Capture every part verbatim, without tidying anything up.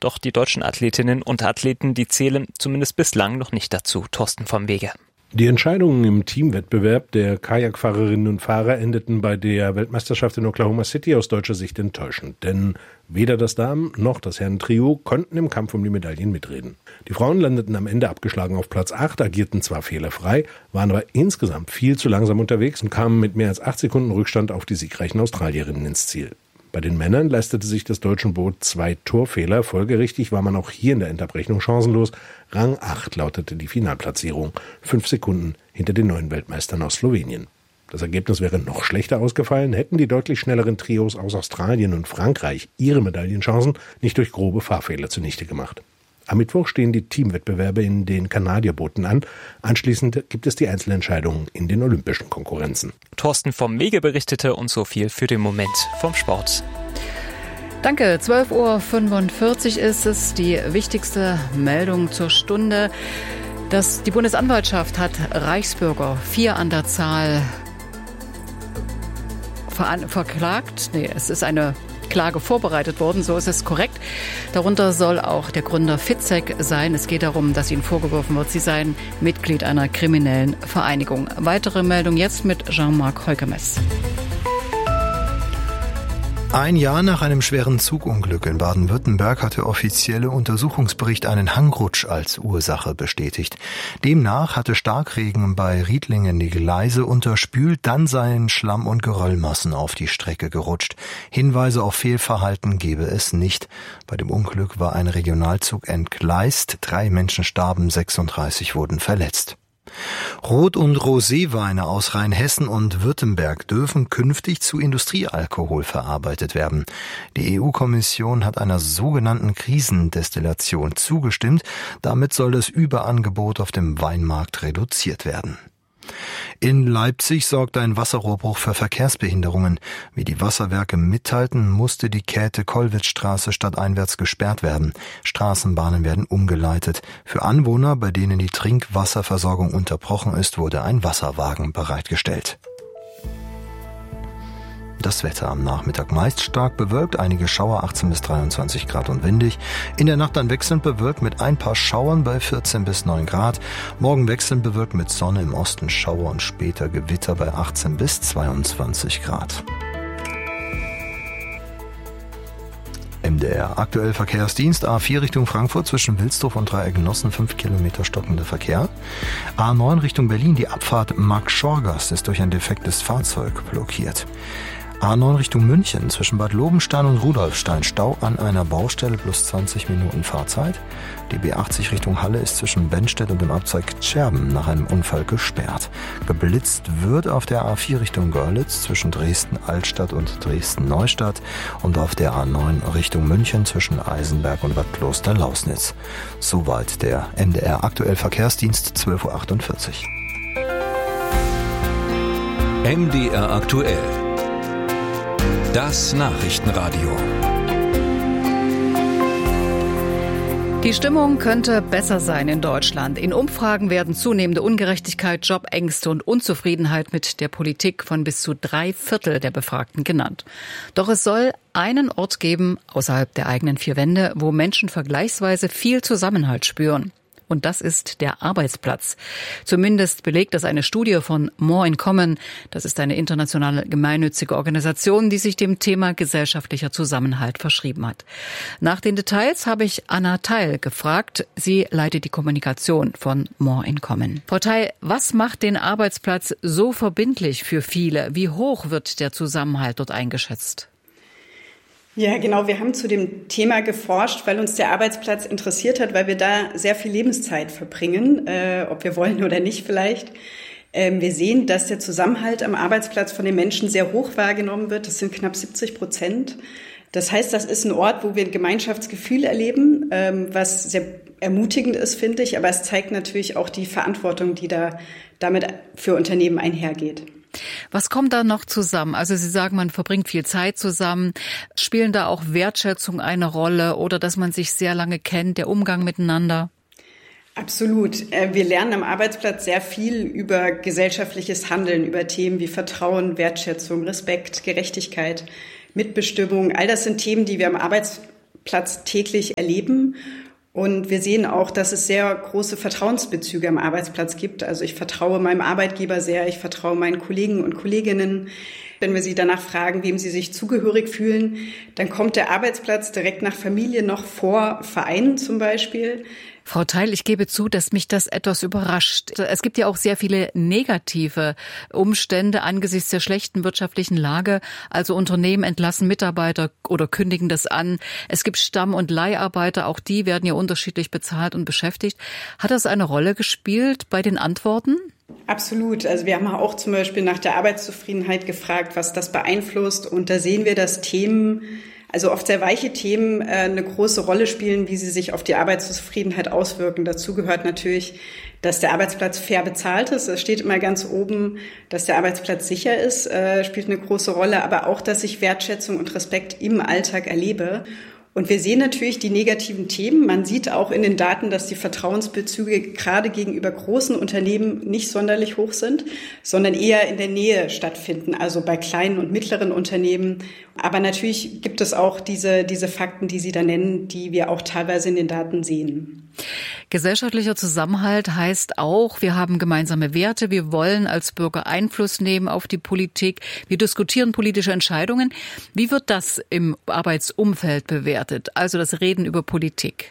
Doch die deutschen Athletinnen und Athleten, die zählen zumindest bislang noch nicht dazu. Thorsten vom Wege. Die Entscheidungen im Teamwettbewerb der Kajakfahrerinnen und Fahrer endeten bei der Weltmeisterschaft in Oklahoma City aus deutscher Sicht enttäuschend. Denn weder das Damen- noch das Herrentrio konnten im Kampf um die Medaillen mitreden. Die Frauen landeten am Ende abgeschlagen auf Platz acht, agierten zwar fehlerfrei, waren aber insgesamt viel zu langsam unterwegs und kamen mit mehr als acht Sekunden Rückstand auf die siegreichen Australierinnen ins Ziel. Bei den Männern leistete sich das deutsche Boot zwei Torfehler. Folgerichtig war man auch hier in der Endabrechnung chancenlos. Rang acht lautete die Finalplatzierung, fünf Sekunden hinter den neuen Weltmeistern aus Slowenien. Das Ergebnis wäre noch schlechter ausgefallen, hätten die deutlich schnelleren Trios aus Australien und Frankreich ihre Medaillenchancen nicht durch grobe Fahrfehler zunichte gemacht. Am Mittwoch stehen die Teamwettbewerbe in den Kanadierbooten an. Anschließend gibt es die Einzelentscheidungen in den olympischen Konkurrenzen. Thorsten vom Wege berichtete und so viel für den Moment vom Sport. Danke, zwölf Uhr fünfundvierzig ist es, die wichtigste Meldung zur Stunde. Das, die Bundesanwaltschaft hat Reichsbürger, vier an der Zahl, ver- verklagt. Nee, es ist eine Klage vorbereitet worden, so ist es korrekt. Darunter soll auch der Gründer Fitzek sein. Es geht darum, dass ihnen vorgeworfen wird, sie seien Mitglied einer kriminellen Vereinigung. Weitere Meldung jetzt mit Jean-Marc Heugemes. Ein Jahr nach einem schweren Zugunglück in Baden-Württemberg hat der offizielle Untersuchungsbericht einen Hangrutsch als Ursache bestätigt. Demnach hatte Starkregen bei Riedlingen die Gleise unterspült, dann seien Schlamm- und Geröllmassen auf die Strecke gerutscht. Hinweise auf Fehlverhalten gebe es nicht. Bei dem Unglück war ein Regionalzug entgleist, drei Menschen starben, sechsunddreißig wurden verletzt. Rot- und Roséweine aus Rheinhessen und Württemberg dürfen künftig zu Industriealkohol verarbeitet werden. Die E U-Kommission hat einer sogenannten Krisendestillation zugestimmt. Damit soll das Überangebot auf dem Weinmarkt reduziert werden. In Leipzig sorgt ein Wasserrohrbruch für Verkehrsbehinderungen. Wie die Wasserwerke mitteilten, musste die Käthe-Kollwitz-Straße stadteinwärts gesperrt werden. Straßenbahnen werden umgeleitet. Für Anwohner, bei denen die Trinkwasserversorgung unterbrochen ist, wurde ein Wasserwagen bereitgestellt. Das Wetter am Nachmittag meist stark bewölkt, einige Schauer, achtzehn bis dreiundzwanzig Grad und windig. In der Nacht dann wechselnd bewölkt mit ein paar Schauern bei vierzehn bis neun Grad. Morgen wechselnd bewölkt mit Sonne, im Osten Schauer und später Gewitter bei achtzehn bis zweiundzwanzig Grad. M D R aktuell Verkehrsdienst A vier Richtung Frankfurt zwischen Wilsdorf und Dreieckgenossen, fünf Kilometer stockender Verkehr. A neun Richtung Berlin, die Abfahrt Markt-Schorgast ist durch ein defektes Fahrzeug blockiert. A neun Richtung München zwischen Bad Lobenstein und Rudolfstein, Stau an einer Baustelle plus zwanzig Minuten Fahrzeit. Die B achtzig Richtung Halle ist zwischen Bennstedt und dem Abzweig Scherben nach einem Unfall gesperrt. Geblitzt wird auf der A vier Richtung Görlitz zwischen Dresden-Altstadt und Dresden-Neustadt und auf der A neun Richtung München zwischen Eisenberg und Bad Kloster-Lausnitz. Soweit der M D R aktuell Verkehrsdienst, zwölf Uhr achtundvierzig. M D R aktuell. Das Nachrichtenradio. Die Stimmung könnte besser sein in Deutschland. In Umfragen werden zunehmende Ungerechtigkeit, Jobängste und Unzufriedenheit mit der Politik von bis zu drei Viertel der Befragten genannt. Doch es soll einen Ort geben, außerhalb der eigenen vier Wände, wo Menschen vergleichsweise viel Zusammenhalt spüren. Und das ist der Arbeitsplatz. Zumindest belegt das eine Studie von More in Common. Das ist eine internationale gemeinnützige Organisation, die sich dem Thema gesellschaftlicher Zusammenhalt verschrieben hat. Nach den Details habe ich Anna Theil gefragt. Sie leitet die Kommunikation von More in Common. Frau Theil, was macht den Arbeitsplatz so verbindlich für viele? Wie hoch wird der Zusammenhalt dort eingeschätzt? Ja, genau. Wir haben zu dem Thema geforscht, weil uns der Arbeitsplatz interessiert hat, weil wir da sehr viel Lebenszeit verbringen, äh, ob wir wollen oder nicht vielleicht. Ähm, wir sehen, dass der Zusammenhalt am Arbeitsplatz von den Menschen sehr hoch wahrgenommen wird. Das sind knapp siebzig Prozent. Das heißt, das ist ein Ort, wo wir ein Gemeinschaftsgefühl erleben, ähm, was sehr ermutigend ist, finde ich. Aber es zeigt natürlich auch die Verantwortung, die da damit für Unternehmen einhergeht. Was kommt da noch zusammen? Also Sie sagen, man verbringt viel Zeit zusammen. Spielen da auch Wertschätzung eine Rolle oder dass man sich sehr lange kennt, der Umgang miteinander? Absolut. Wir lernen am Arbeitsplatz sehr viel über gesellschaftliches Handeln, über Themen wie Vertrauen, Wertschätzung, Respekt, Gerechtigkeit, Mitbestimmung. All das sind Themen, die wir am Arbeitsplatz Arbeitsplatz täglich erleben. Und wir sehen auch, dass es sehr große Vertrauensbezüge am Arbeitsplatz gibt. Also ich vertraue meinem Arbeitgeber sehr, ich vertraue meinen Kollegen und Kolleginnen. Wenn wir sie danach fragen, wem sie sich zugehörig fühlen, dann kommt der Arbeitsplatz direkt nach Familie noch vor Vereinen zum Beispiel. Frau Theil, ich gebe zu, dass mich das etwas überrascht. Es gibt ja auch sehr viele negative Umstände angesichts der schlechten wirtschaftlichen Lage. Also Unternehmen entlassen Mitarbeiter oder kündigen das an. Es gibt Stamm- und Leiharbeiter, auch die werden ja unterschiedlich bezahlt und beschäftigt. Hat das eine Rolle gespielt bei den Antworten? Absolut. Also wir haben auch zum Beispiel nach der Arbeitszufriedenheit gefragt, was das beeinflusst. Und da sehen wir, dass Themen, also oft sehr weiche Themen, eine große Rolle spielen, wie sie sich auf die Arbeitszufriedenheit auswirken. Dazu gehört natürlich, dass der Arbeitsplatz fair bezahlt ist. Es steht immer ganz oben, dass der Arbeitsplatz sicher ist, spielt eine große Rolle. Aber auch, dass ich Wertschätzung und Respekt im Alltag erlebe. Und wir sehen natürlich die negativen Themen. Man sieht auch in den Daten, dass die Vertrauensbezüge gerade gegenüber großen Unternehmen nicht sonderlich hoch sind, sondern eher in der Nähe stattfinden, also bei kleinen und mittleren Unternehmen. Aber natürlich gibt es auch diese, diese Fakten, die Sie da nennen, die wir auch teilweise in den Daten sehen. Gesellschaftlicher Zusammenhalt heißt auch, wir haben gemeinsame Werte, wir wollen als Bürger Einfluss nehmen auf die Politik, wir diskutieren politische Entscheidungen. Wie wird das im Arbeitsumfeld bewertet, also das Reden über Politik?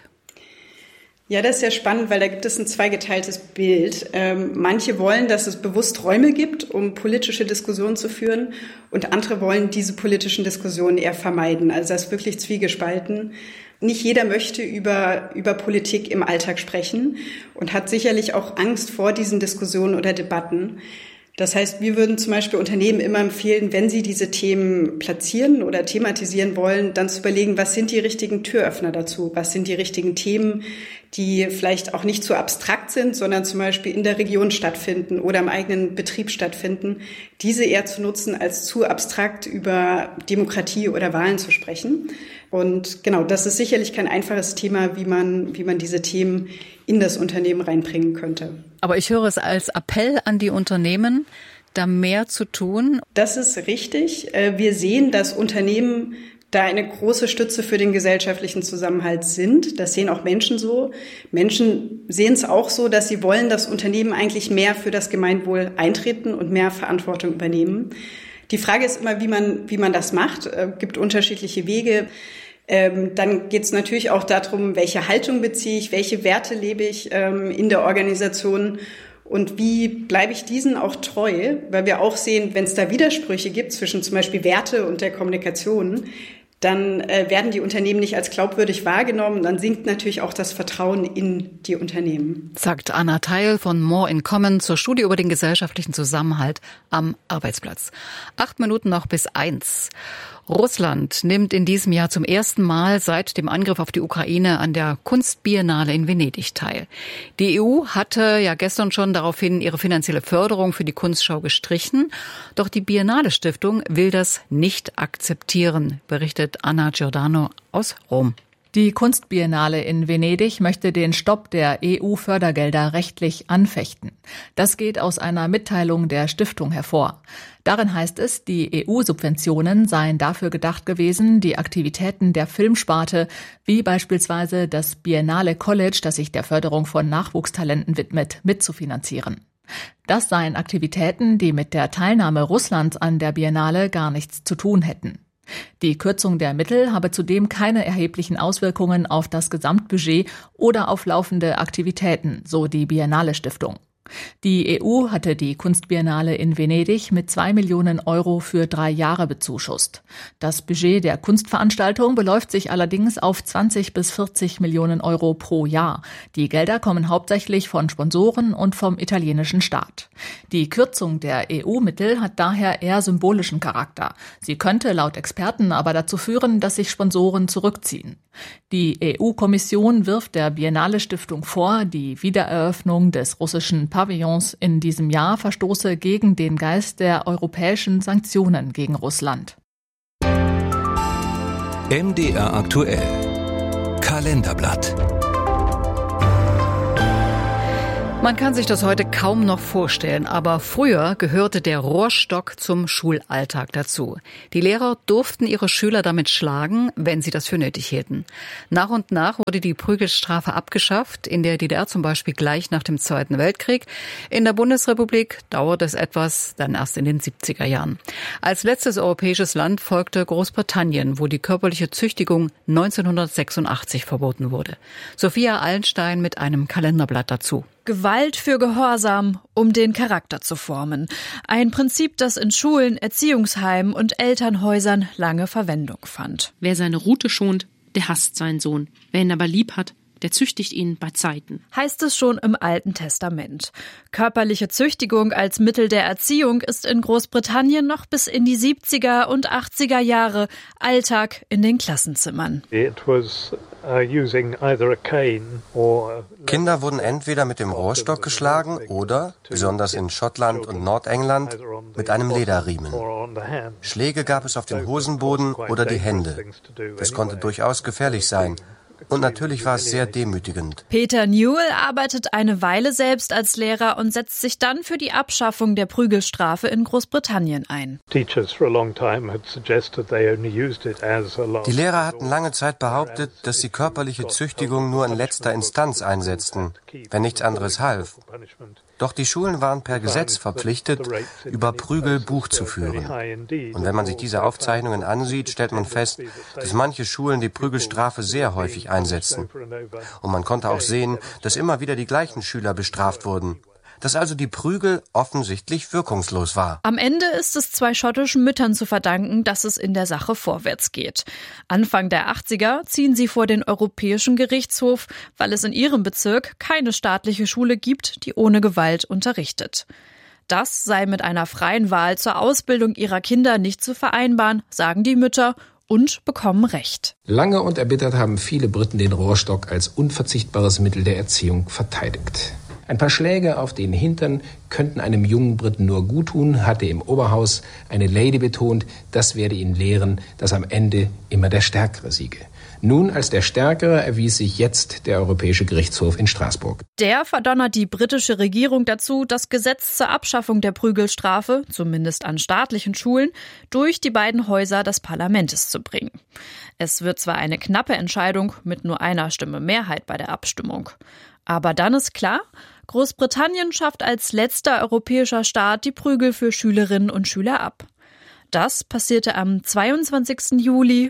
Ja, das ist sehr spannend, weil da gibt es ein zweigeteiltes Bild. Ähm, manche wollen, dass es bewusst Räume gibt, um politische Diskussionen zu führen, und andere wollen diese politischen Diskussionen eher vermeiden. Also das ist wirklich zwiegespalten. Nicht jeder möchte über, über Politik im Alltag sprechen und hat sicherlich auch Angst vor diesen Diskussionen oder Debatten. Das heißt, wir würden zum Beispiel Unternehmen immer empfehlen, wenn sie diese Themen platzieren oder thematisieren wollen, dann zu überlegen, was sind die richtigen Türöffner dazu? Was sind die richtigen Themen, die vielleicht auch nicht so abstrakt sind, sondern zum Beispiel in der Region stattfinden oder im eigenen Betrieb stattfinden, diese eher zu nutzen, als zu abstrakt über Demokratie oder Wahlen zu sprechen. Und genau, das ist sicherlich kein einfaches Thema, wie man, wie man diese Themen in das Unternehmen reinbringen könnte. Aber ich höre es als Appell an die Unternehmen, da mehr zu tun. Das ist richtig. Wir sehen, dass Unternehmen da eine große Stütze für den gesellschaftlichen Zusammenhalt sind. Das sehen auch Menschen so. Menschen sehen es auch so, dass sie wollen, dass Unternehmen eigentlich mehr für das Gemeinwohl eintreten und mehr Verantwortung übernehmen. Die Frage ist immer, wie man, wie man das macht. Es gibt unterschiedliche Wege. Ähm, dann geht es natürlich auch darum, welche Haltung beziehe ich, welche Werte lebe ich ähm, in der Organisation und wie bleibe ich diesen auch treu, weil wir auch sehen, wenn es da Widersprüche gibt zwischen zum Beispiel Werte und der Kommunikation, dann äh, werden die Unternehmen nicht als glaubwürdig wahrgenommen, dann sinkt natürlich auch das Vertrauen in die Unternehmen. Sagt Anna Theil von More in Common zur Studie über den gesellschaftlichen Zusammenhalt am Arbeitsplatz. Acht Minuten noch bis eins. Russland nimmt in diesem Jahr zum ersten Mal seit dem Angriff auf die Ukraine an der Kunstbiennale in Venedig teil. Die E U hatte ja gestern schon daraufhin ihre finanzielle Förderung für die Kunstschau gestrichen. Doch die Biennale Stiftung will das nicht akzeptieren, berichtet Anna Giordano aus Rom. Die Kunstbiennale in Venedig möchte den Stopp der E U-Fördergelder rechtlich anfechten. Das geht aus einer Mitteilung der Stiftung hervor. Darin heißt es, die E U-Subventionen seien dafür gedacht gewesen, die Aktivitäten der Filmsparte, wie beispielsweise das Biennale College, das sich der Förderung von Nachwuchstalenten widmet, mitzufinanzieren. Das seien Aktivitäten, die mit der Teilnahme Russlands an der Biennale gar nichts zu tun hätten. Die Kürzung der Mittel habe zudem keine erheblichen Auswirkungen auf das Gesamtbudget oder auf laufende Aktivitäten, so die Biennale Stiftung. Die E U hatte die Kunstbiennale in Venedig mit zwei Millionen Euro für drei Jahre bezuschusst. Das Budget der Kunstveranstaltung beläuft sich allerdings auf zwanzig bis vierzig Millionen Euro pro Jahr. Die Gelder kommen hauptsächlich von Sponsoren und vom italienischen Staat. Die Kürzung der E U-Mittel hat daher eher symbolischen Charakter. Sie könnte laut Experten aber dazu führen, dass sich Sponsoren zurückziehen. Die E U-Kommission wirft der Biennale Stiftung vor, die Wiedereröffnung des russischen Pavillons in diesem Jahr verstoße gegen den Geist der europäischen Sanktionen gegen Russland. M D R aktuell. Kalenderblatt. Man kann sich das heute kaum noch vorstellen, aber früher gehörte der Rohrstock zum Schulalltag dazu. Die Lehrer durften ihre Schüler damit schlagen, wenn sie das für nötig hielten. Nach und nach wurde die Prügelstrafe abgeschafft, in der D D R zum Beispiel gleich nach dem Zweiten Weltkrieg. In der Bundesrepublik dauert es etwas, dann erst in den siebziger Jahren. Als letztes europäisches Land folgte Großbritannien, wo die körperliche Züchtigung neunzehnhundertsechsundachtzig verboten wurde. Sophia Allenstein mit einem Kalenderblatt dazu. Gewalt für Gehorsam, um den Charakter zu formen. Ein Prinzip, das in Schulen, Erziehungsheimen und Elternhäusern lange Verwendung fand. Wer seine Rute schont, der hasst seinen Sohn. Wer ihn aber lieb hat, der züchtigt ihn bei Zeiten. Heißt es schon im Alten Testament. Körperliche Züchtigung als Mittel der Erziehung ist in Großbritannien noch bis in die siebziger und achtziger Jahre Alltag in den Klassenzimmern. It was uh, using either a cane or Kinder wurden entweder mit dem Rohrstock geschlagen oder, besonders in Schottland und Nordengland, mit einem Lederriemen. Schläge gab es auf den Hosenboden oder die Hände. Das konnte durchaus gefährlich sein. Und natürlich war es sehr demütigend. Peter Newell arbeitet eine Weile selbst als Lehrer und setzt sich dann für die Abschaffung der Prügelstrafe in Großbritannien ein. Die Lehrer hatten lange Zeit behauptet, dass sie körperliche Züchtigung nur in letzter Instanz einsetzten, wenn nichts anderes half. Doch die Schulen waren per Gesetz verpflichtet, über Prügel Buch zu führen. Und wenn man sich diese Aufzeichnungen ansieht, stellt man fest, dass manche Schulen die Prügelstrafe sehr häufig einsetzen. Und man konnte auch sehen, dass immer wieder die gleichen Schüler bestraft wurden. Dass also die Prügel offensichtlich wirkungslos war. Am Ende ist es zwei schottischen Müttern zu verdanken, dass es in der Sache vorwärts geht. Anfang der achtziger ziehen sie vor den Europäischen Gerichtshof, weil es in ihrem Bezirk keine staatliche Schule gibt, die ohne Gewalt unterrichtet. Das sei mit einer freien Wahl zur Ausbildung ihrer Kinder nicht zu vereinbaren, sagen die Mütter und bekommen Recht. Lange und erbittert haben viele Briten den Rohrstock als unverzichtbares Mittel der Erziehung verteidigt. Ein paar Schläge auf den Hintern könnten einem jungen Briten nur guttun, hatte im Oberhaus eine Lady betont, das werde ihn lehren, dass am Ende immer der Stärkere siege. Nun als der Stärkere erwies sich jetzt der Europäische Gerichtshof in Straßburg. Der verdonnert die britische Regierung dazu, das Gesetz zur Abschaffung der Prügelstrafe, zumindest an staatlichen Schulen, durch die beiden Häuser des Parlaments zu bringen. Es wird zwar eine knappe Entscheidung mit nur einer Stimme Mehrheit bei der Abstimmung. Aber dann ist klar, Großbritannien schafft als letzter europäischer Staat die Prügel für Schülerinnen und Schüler ab. Das passierte am zweiundzwanzigsten Juli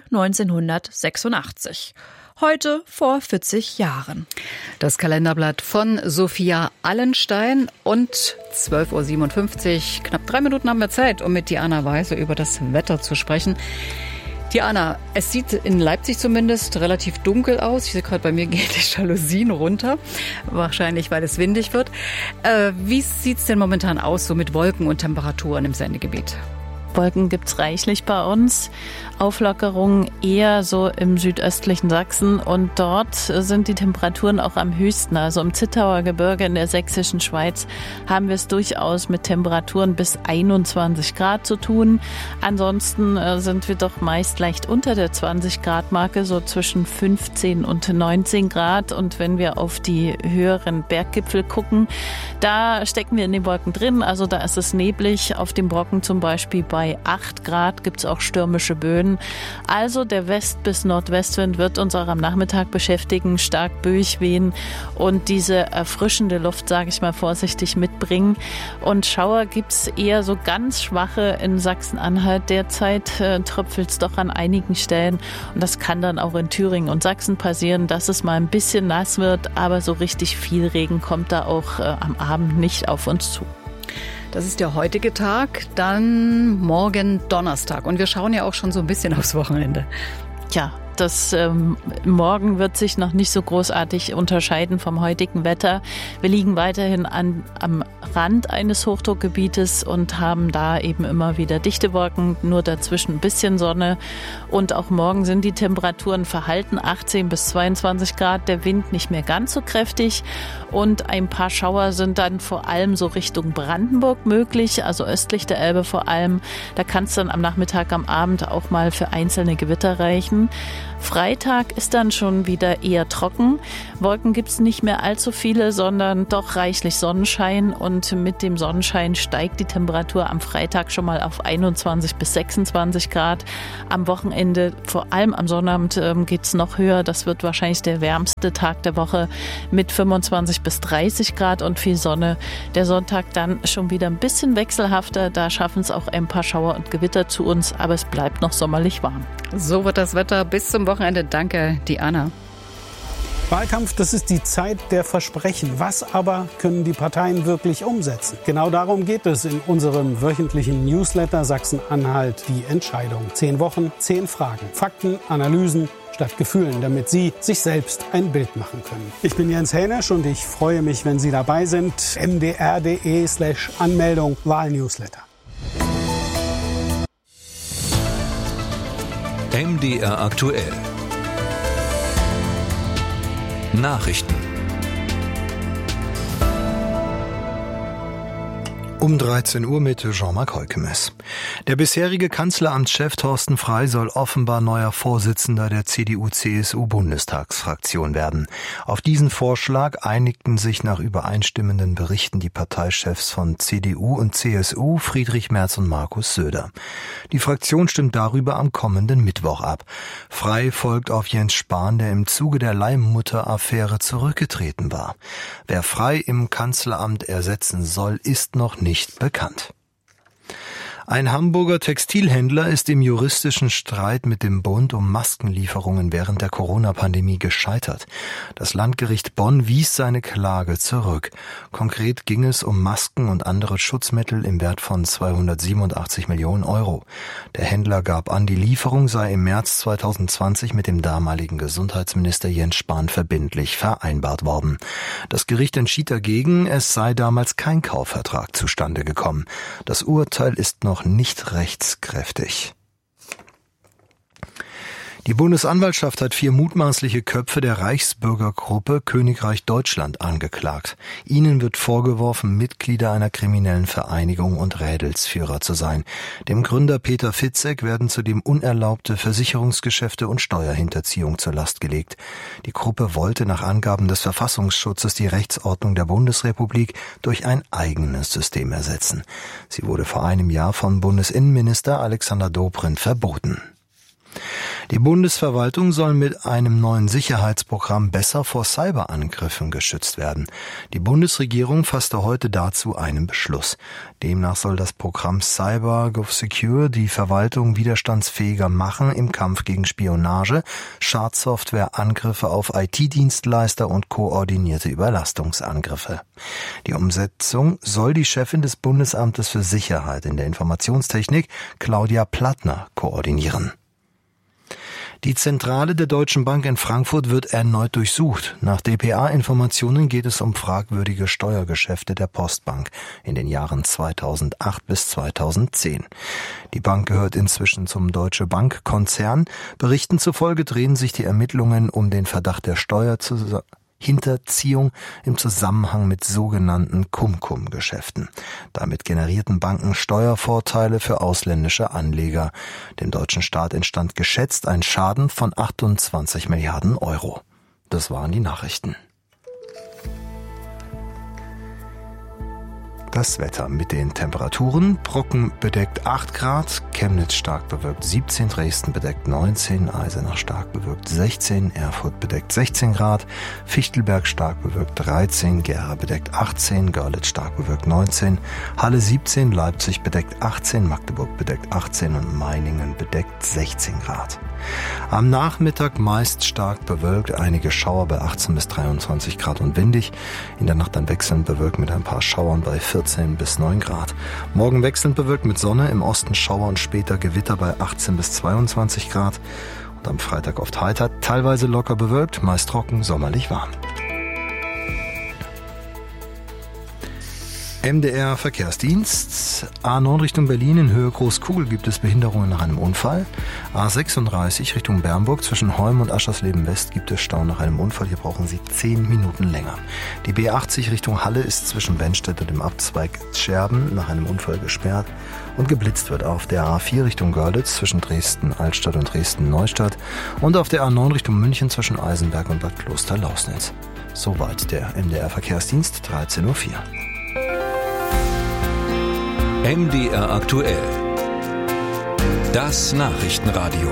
neunzehnhundertsechsundachtzig. Heute vor vierzig Jahren. Das Kalenderblatt von Sophia Allenstein und zwölf Uhr siebenundfünfzig. Knapp drei Minuten haben wir Zeit, um mit Diana Weise über das Wetter zu sprechen. Diana, es sieht in Leipzig zumindest relativ dunkel aus. Ich sehe gerade, bei mir gehen die Jalousien runter. Wahrscheinlich, weil es windig wird. Äh, wie sieht es denn momentan aus, so mit Wolken und Temperaturen im Sendegebiet? Wolken gibt's reichlich bei uns. Auflockerung eher so im südöstlichen Sachsen und dort sind die Temperaturen auch am höchsten. Also im Zittauer Gebirge in der sächsischen Schweiz haben wir es durchaus mit Temperaturen bis einundzwanzig Grad zu tun. Ansonsten sind wir doch meist leicht unter der zwanzig Grad Marke, so zwischen fünfzehn und neunzehn Grad. Und wenn wir auf die höheren Berggipfel gucken, da stecken wir in den Wolken drin. Also da ist es neblig. Auf dem Brocken zum Beispiel bei acht Grad gibt es auch stürmische Böen. Also der West- bis Nordwestwind wird uns auch am Nachmittag beschäftigen, stark böig wehen und diese erfrischende Luft, sage ich mal vorsichtig, mitbringen. Und Schauer gibt es eher so ganz schwache in Sachsen-Anhalt. Derzeit äh, tröpfelt es doch an einigen Stellen und das kann dann auch in Thüringen und Sachsen passieren, dass es mal ein bisschen nass wird, aber so richtig viel Regen kommt da auch äh, am Abend nicht auf uns zu. Das ist der heutige Tag, dann morgen Donnerstag. Und wir schauen ja auch schon so ein bisschen aufs Wochenende. Ja, das ähm, morgen wird sich noch nicht so großartig unterscheiden vom heutigen Wetter. Wir liegen weiterhin an, am Rand eines Hochdruckgebietes und haben da eben immer wieder dichte Wolken, nur dazwischen ein bisschen Sonne. Und auch morgen sind die Temperaturen verhalten, achtzehn bis zweiundzwanzig Grad, der Wind nicht mehr ganz so kräftig. Und ein paar Schauer sind dann vor allem so Richtung Brandenburg möglich, also östlich der Elbe vor allem. Da kann es dann am Nachmittag, am Abend auch mal für einzelne Gewitter reichen. Freitag ist dann schon wieder eher trocken. Wolken gibt's nicht mehr allzu viele, sondern doch reichlich Sonnenschein. Und mit dem Sonnenschein steigt die Temperatur am Freitag schon mal auf einundzwanzig bis sechsundzwanzig Grad. Am Wochenende, vor allem am Sonnabend, ähm, geht's noch höher. Das wird wahrscheinlich der wärmste Tag der Woche mit fünfundzwanzig bis dreißig Grad und viel Sonne. Der Sonntag dann schon wieder ein bisschen wechselhafter. Da schaffen es auch ein paar Schauer und Gewitter zu uns, aber es bleibt noch sommerlich warm. So wird das Wetter bis zum Wochenende. Danke, Diana. Wahlkampf, das ist die Zeit der Versprechen. Was aber können die Parteien wirklich umsetzen? Genau darum geht es in unserem wöchentlichen Newsletter Sachsen-Anhalt, die Entscheidung. Zehn Wochen, zehn Fragen, Fakten, Analysen statt Gefühlen, damit Sie sich selbst ein Bild machen können. Ich bin Jens Hänisch und ich freue mich, wenn Sie dabei sind. m d r punkt d e slash Anmeldung Wahlnewsletter. M D R aktuell. Nachrichten. Um dreizehn Uhr mit Jean-Marc Heukemes. Der bisherige Kanzleramtschef Thorsten Frey soll offenbar neuer Vorsitzender der C D U C S U-Bundestagsfraktion werden. Auf diesen Vorschlag einigten sich nach übereinstimmenden Berichten die Parteichefs von C D U und C S U, Friedrich Merz und Markus Söder. Die Fraktion stimmt darüber am kommenden Mittwoch ab. Frey folgt auf Jens Spahn, der im Zuge der Leihmutter-Affäre zurückgetreten war. Wer Frey im Kanzleramt ersetzen soll, ist noch nicht nicht bekannt. Ein Hamburger Textilhändler ist im juristischen Streit mit dem Bund um Maskenlieferungen während der Corona-Pandemie gescheitert. Das Landgericht Bonn wies seine Klage zurück. Konkret ging es um Masken und andere Schutzmittel im Wert von zweihundertsiebenundachtzig Millionen Euro. Der Händler gab an, die Lieferung sei im März zweitausendzwanzig mit dem damaligen Gesundheitsminister Jens Spahn verbindlich vereinbart worden. Das Gericht entschied dagegen, es sei damals kein Kaufvertrag zustande gekommen. Das Urteil ist noch noch nicht rechtskräftig. Die Bundesanwaltschaft hat vier mutmaßliche Köpfe der Reichsbürgergruppe Königreich Deutschland angeklagt. Ihnen wird vorgeworfen, Mitglieder einer kriminellen Vereinigung und Rädelsführer zu sein. Dem Gründer Peter Fitzek werden zudem unerlaubte Versicherungsgeschäfte und Steuerhinterziehung zur Last gelegt. Die Gruppe wollte nach Angaben des Verfassungsschutzes die Rechtsordnung der Bundesrepublik durch ein eigenes System ersetzen. Sie wurde vor einem Jahr von Bundesinnenminister Alexander Dobrindt verboten. Die Bundesverwaltung soll mit einem neuen Sicherheitsprogramm besser vor Cyberangriffen geschützt werden. Die Bundesregierung fasste heute dazu einen Beschluss. Demnach soll das Programm Cyber GovSecure die Verwaltung widerstandsfähiger machen im Kampf gegen Spionage, Schadsoftware, Angriffe auf I T-Dienstleister und koordinierte Überlastungsangriffe. Die Umsetzung soll die Chefin des Bundesamtes für Sicherheit in der Informationstechnik, Claudia Plattner, koordinieren. Die Zentrale der Deutschen Bank in Frankfurt wird erneut durchsucht. Nach D P A-Informationen geht es um fragwürdige Steuergeschäfte der Postbank in den Jahren zweitausendacht bis zweitausendzehn. Die Bank gehört inzwischen zum Deutsche Bank-Konzern. Berichten zufolge drehen sich die Ermittlungen um den Verdacht der Steuerzusammenarbeit. Hinterziehung im Zusammenhang mit sogenannten Cum-Cum-Geschäften. Damit generierten Banken Steuervorteile für ausländische Anleger. Dem deutschen Staat entstand geschätzt ein Schaden von achtundzwanzig Milliarden Euro. Das waren die Nachrichten. Das Wetter mit den Temperaturen: Brocken bedeckt acht Grad, Chemnitz stark bewölkt siebzehn, Dresden bedeckt neunzehn, Eisenach stark bewölkt sechzehn, Erfurt bedeckt sechzehn Grad, Fichtelberg stark bewölkt dreizehn, Gera bedeckt achtzehn, Görlitz stark bewölkt neunzehn, Halle siebzehn, Leipzig bedeckt achtzehn, Magdeburg bedeckt achtzehn und Meiningen bedeckt sechzehn Grad. Am Nachmittag meist stark bewölkt, einige Schauer bei achtzehn bis dreiundzwanzig Grad und windig. In der Nacht dann wechselnd bewölkt mit ein paar Schauern bei vierzehn bis neun Grad. Morgen wechselnd bewölkt mit Sonne, im Osten Schauer und später Gewitter bei achtzehn bis zweiundzwanzig Grad. Und am Freitag oft heiter, teilweise locker bewölkt, meist trocken, sommerlich warm. M D R Verkehrsdienst. A neun Richtung Berlin in Höhe Großkugel gibt es Behinderungen nach einem Unfall. A sechsunddreißig Richtung Bernburg zwischen Holm und Aschersleben West gibt es Stau nach einem Unfall. Hier brauchen Sie zehn Minuten länger. Die B achtzig Richtung Halle ist zwischen Bennstedt und dem Abzweig Scherben nach einem Unfall gesperrt. Und geblitzt wird auf der A vier Richtung Görlitz zwischen Dresden-Altstadt und Dresden-Neustadt und auf der A neun Richtung München zwischen Eisenberg und Bad Kloster-Lausnitz. Soweit der M D R Verkehrsdienst, dreizehn Uhr vier. M D R aktuell. Das Nachrichtenradio.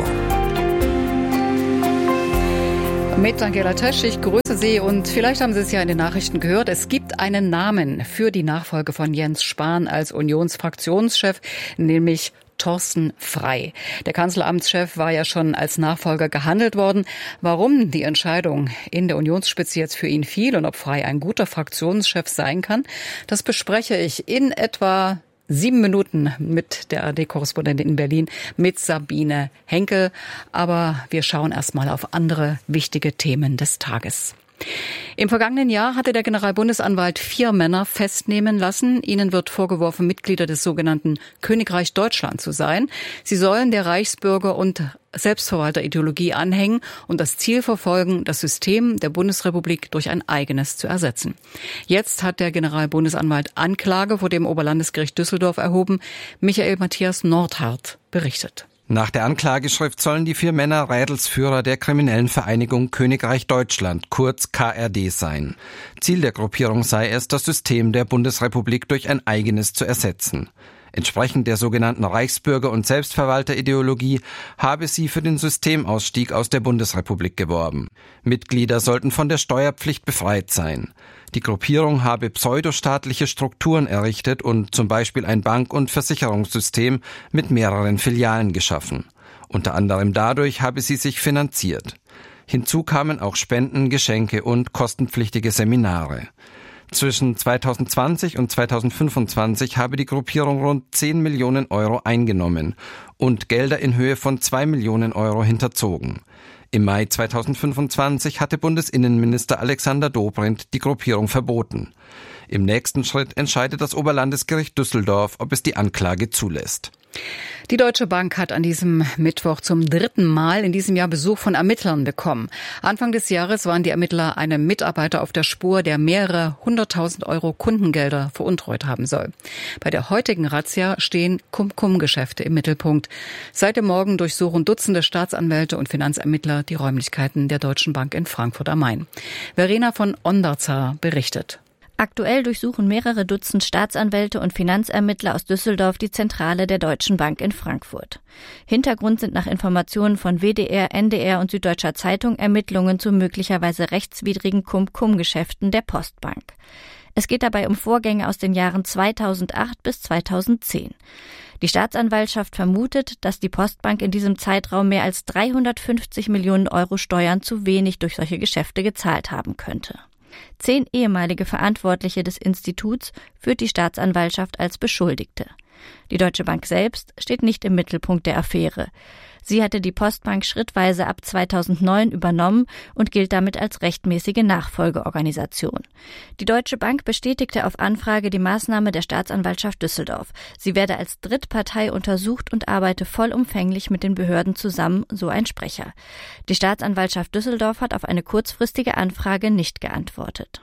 Mit Angela Tesch, ich grüße Sie und vielleicht haben Sie es ja in den Nachrichten gehört, es gibt einen Namen für die Nachfolge von Jens Spahn als Unionsfraktionschef, nämlich Thorsten Frey. Der Kanzleramtschef war ja schon als Nachfolger gehandelt worden. Warum die Entscheidung in der Unionsspitze jetzt für ihn fiel und ob Frey ein guter Fraktionschef sein kann, das bespreche ich in etwa sieben Minuten mit der A R D-Korrespondentin in Berlin, mit Sabine Henkel. Aber wir schauen erstmal auf andere wichtige Themen des Tages. Im vergangenen Jahr hatte der Generalbundesanwalt vier Männer festnehmen lassen. Ihnen wird vorgeworfen, Mitglieder des sogenannten Königreich Deutschland zu sein. Sie sollen der Reichsbürger- und Selbstverwalterideologie anhängen und das Ziel verfolgen, das System der Bundesrepublik durch ein eigenes zu ersetzen. Jetzt hat der Generalbundesanwalt Anklage vor dem Oberlandesgericht Düsseldorf erhoben. Michael Matthias Nordhardt berichtet. Nach der Anklageschrift sollen die vier Männer Rädelsführer der kriminellen Vereinigung Königreich Deutschland, kurz K R D, sein. Ziel der Gruppierung sei es, das System der Bundesrepublik durch ein eigenes zu ersetzen. Entsprechend der sogenannten Reichsbürger- und Selbstverwalterideologie habe sie für den Systemausstieg aus der Bundesrepublik geworben. Mitglieder sollten von der Steuerpflicht befreit sein. Die Gruppierung habe pseudostaatliche Strukturen errichtet und zum Beispiel ein Bank- und Versicherungssystem mit mehreren Filialen geschaffen. Unter anderem dadurch habe sie sich finanziert. Hinzu kamen auch Spenden, Geschenke und kostenpflichtige Seminare. Zwischen zweitausendzwanzig und zweitausendfünfundzwanzig habe die Gruppierung rund zehn Millionen Euro eingenommen und Gelder in Höhe von zwei Millionen Euro hinterzogen. Im Mai zweitausendfünfundzwanzig hatte Bundesinnenminister Alexander Dobrindt die Gruppierung verboten. Im nächsten Schritt entscheidet das Oberlandesgericht Düsseldorf, ob es die Anklage zulässt. Die Deutsche Bank hat an diesem Mittwoch zum dritten Mal in diesem Jahr Besuch von Ermittlern bekommen. Anfang des Jahres waren die Ermittler einem Mitarbeiter auf der Spur, der mehrere hunderttausend Euro Kundengelder veruntreut haben soll. Bei der heutigen Razzia stehen Cum-Cum-Geschäfte im Mittelpunkt. Seit dem Morgen durchsuchen Dutzende Staatsanwälte und Finanzermittler die Räumlichkeiten der Deutschen Bank in Frankfurt am Main. Verena von Onderzer berichtet. Aktuell durchsuchen mehrere Dutzend Staatsanwälte und Finanzermittler aus Düsseldorf die Zentrale der Deutschen Bank in Frankfurt. Hintergrund sind nach Informationen von W D R, N D R und Süddeutscher Zeitung Ermittlungen zu möglicherweise rechtswidrigen Cum-Cum-Geschäften der Postbank. Es geht dabei um Vorgänge aus den Jahren zweitausendacht bis zweitausendzehn. Die Staatsanwaltschaft vermutet, dass die Postbank in diesem Zeitraum mehr als dreihundertfünfzig Millionen Euro Steuern zu wenig durch solche Geschäfte gezahlt haben könnte. Zehn ehemalige Verantwortliche des Instituts führt die Staatsanwaltschaft als Beschuldigte. Die Deutsche Bank selbst steht nicht im Mittelpunkt der Affäre. Sie hatte die Postbank schrittweise ab zweitausendneun übernommen und gilt damit als rechtmäßige Nachfolgeorganisation. Die Deutsche Bank bestätigte auf Anfrage die Maßnahme der Staatsanwaltschaft Düsseldorf. Sie werde als Drittpartei untersucht und arbeite vollumfänglich mit den Behörden zusammen, so ein Sprecher. Die Staatsanwaltschaft Düsseldorf hat auf eine kurzfristige Anfrage nicht geantwortet.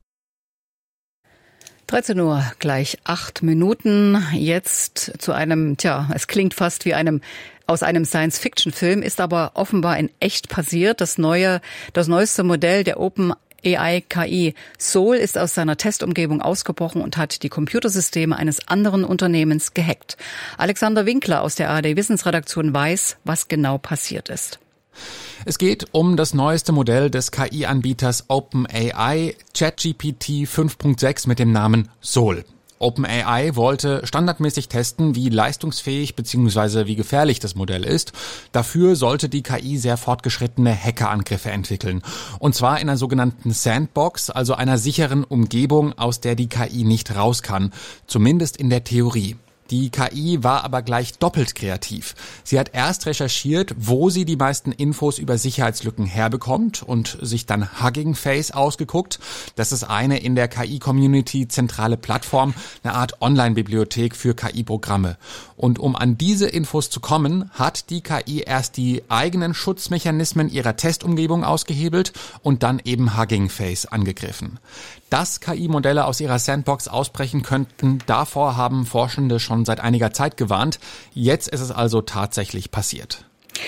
dreizehn Uhr, gleich acht Minuten. Jetzt zu einem, tja, es klingt fast wie einem aus einem Science-Fiction-Film, ist aber offenbar in echt passiert. Das neue, das neueste Modell der Open A I K I Sol ist aus seiner Testumgebung ausgebrochen und hat die Computersysteme eines anderen Unternehmens gehackt. Alexander Winkler aus der A R D Wissensredaktion weiß, was genau passiert ist. Es geht um das neueste Modell des K I-Anbieters OpenAI, ChatGPT fünf Punkt sechs mit dem Namen Sol. OpenAI wollte standardmäßig testen, wie leistungsfähig bzw. wie gefährlich das Modell ist. Dafür sollte die K I sehr fortgeschrittene Hackerangriffe entwickeln. Und zwar in einer sogenannten Sandbox, also einer sicheren Umgebung, aus der die K I nicht raus kann. Zumindest in der Theorie. Die K I war aber gleich doppelt kreativ. Sie hat erst recherchiert, wo sie die meisten Infos über Sicherheitslücken herbekommt und sich dann Hugging Face ausgeguckt. Das ist eine in der K I-Community zentrale Plattform, eine Art Online-Bibliothek für K I-Programme. Und um an diese Infos zu kommen, hat die K I erst die eigenen Schutzmechanismen ihrer Testumgebung ausgehebelt und dann eben Hugging Face angegriffen. Dass K I-Modelle aus ihrer Sandbox ausbrechen könnten, davor haben Forschende schon seit einiger Zeit gewarnt. Jetzt ist es also tatsächlich passiert.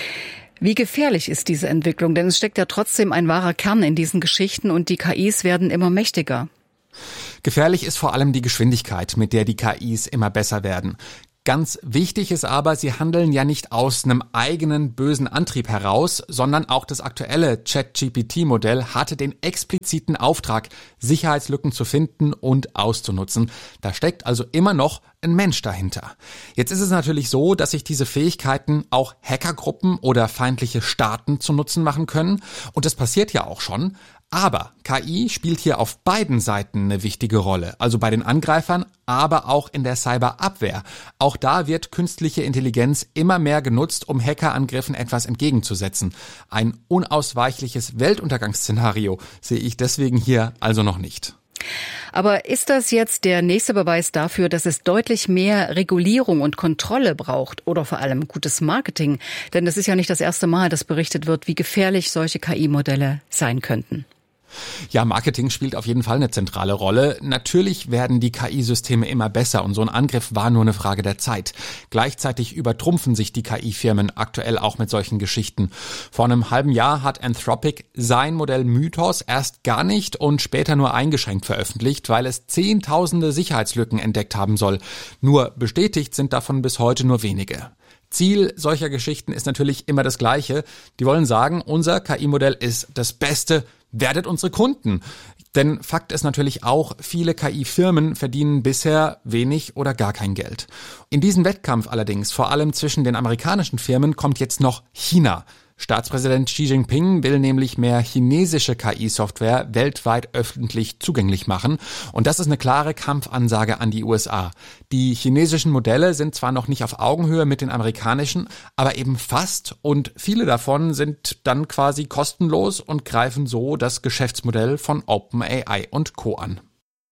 Wie gefährlich ist diese Entwicklung? Denn es steckt ja trotzdem ein wahrer Kern in diesen Geschichten und die K Is werden immer mächtiger. Gefährlich ist vor allem die Geschwindigkeit, mit der die K Is immer besser werden. Ganz wichtig ist aber, sie handeln ja nicht aus einem eigenen bösen Antrieb heraus, sondern auch das aktuelle ChatGPT-Modell hatte den expliziten Auftrag, Sicherheitslücken zu finden und auszunutzen. Da steckt also immer noch ein Mensch dahinter. Jetzt ist es natürlich so, dass sich diese Fähigkeiten auch Hackergruppen oder feindliche Staaten zu Nutzen machen können. Und das passiert ja auch schon. Aber K I spielt hier auf beiden Seiten eine wichtige Rolle, also bei den Angreifern, aber auch in der Cyberabwehr. Auch da wird künstliche Intelligenz immer mehr genutzt, um Hackerangriffen etwas entgegenzusetzen. Ein unausweichliches Weltuntergangsszenario sehe ich deswegen hier also noch nicht. Aber ist das jetzt der nächste Beweis dafür, dass es deutlich mehr Regulierung und Kontrolle braucht oder vor allem gutes Marketing? Denn es ist ja nicht das erste Mal, dass berichtet wird, wie gefährlich solche K I-Modelle sein könnten. Ja, Marketing spielt auf jeden Fall eine zentrale Rolle. Natürlich werden die K I-Systeme immer besser und so ein Angriff war nur eine Frage der Zeit. Gleichzeitig übertrumpfen sich die K I-Firmen aktuell auch mit solchen Geschichten. Vor einem halben Jahr hat Anthropic sein Modell Mythos erst gar nicht und später nur eingeschränkt veröffentlicht, weil es zehntausende Sicherheitslücken entdeckt haben soll. Nur bestätigt sind davon bis heute nur wenige. Ziel solcher Geschichten ist natürlich immer das Gleiche. Die wollen sagen, unser K I-Modell ist das Beste, werdet unsere Kunden. Denn Fakt ist natürlich auch, viele K I-Firmen verdienen bisher wenig oder gar kein Geld. In diesen Wettkampf allerdings, vor allem zwischen den amerikanischen Firmen, kommt jetzt noch China. Staatspräsident Xi Jinping will nämlich mehr chinesische K I-Software weltweit öffentlich zugänglich machen. Und das ist eine klare Kampfansage an die U S A. Die chinesischen Modelle sind zwar noch nicht auf Augenhöhe mit den amerikanischen, aber eben fast. Und viele davon sind dann quasi kostenlos und greifen so das Geschäftsmodell von OpenAI und Co. an.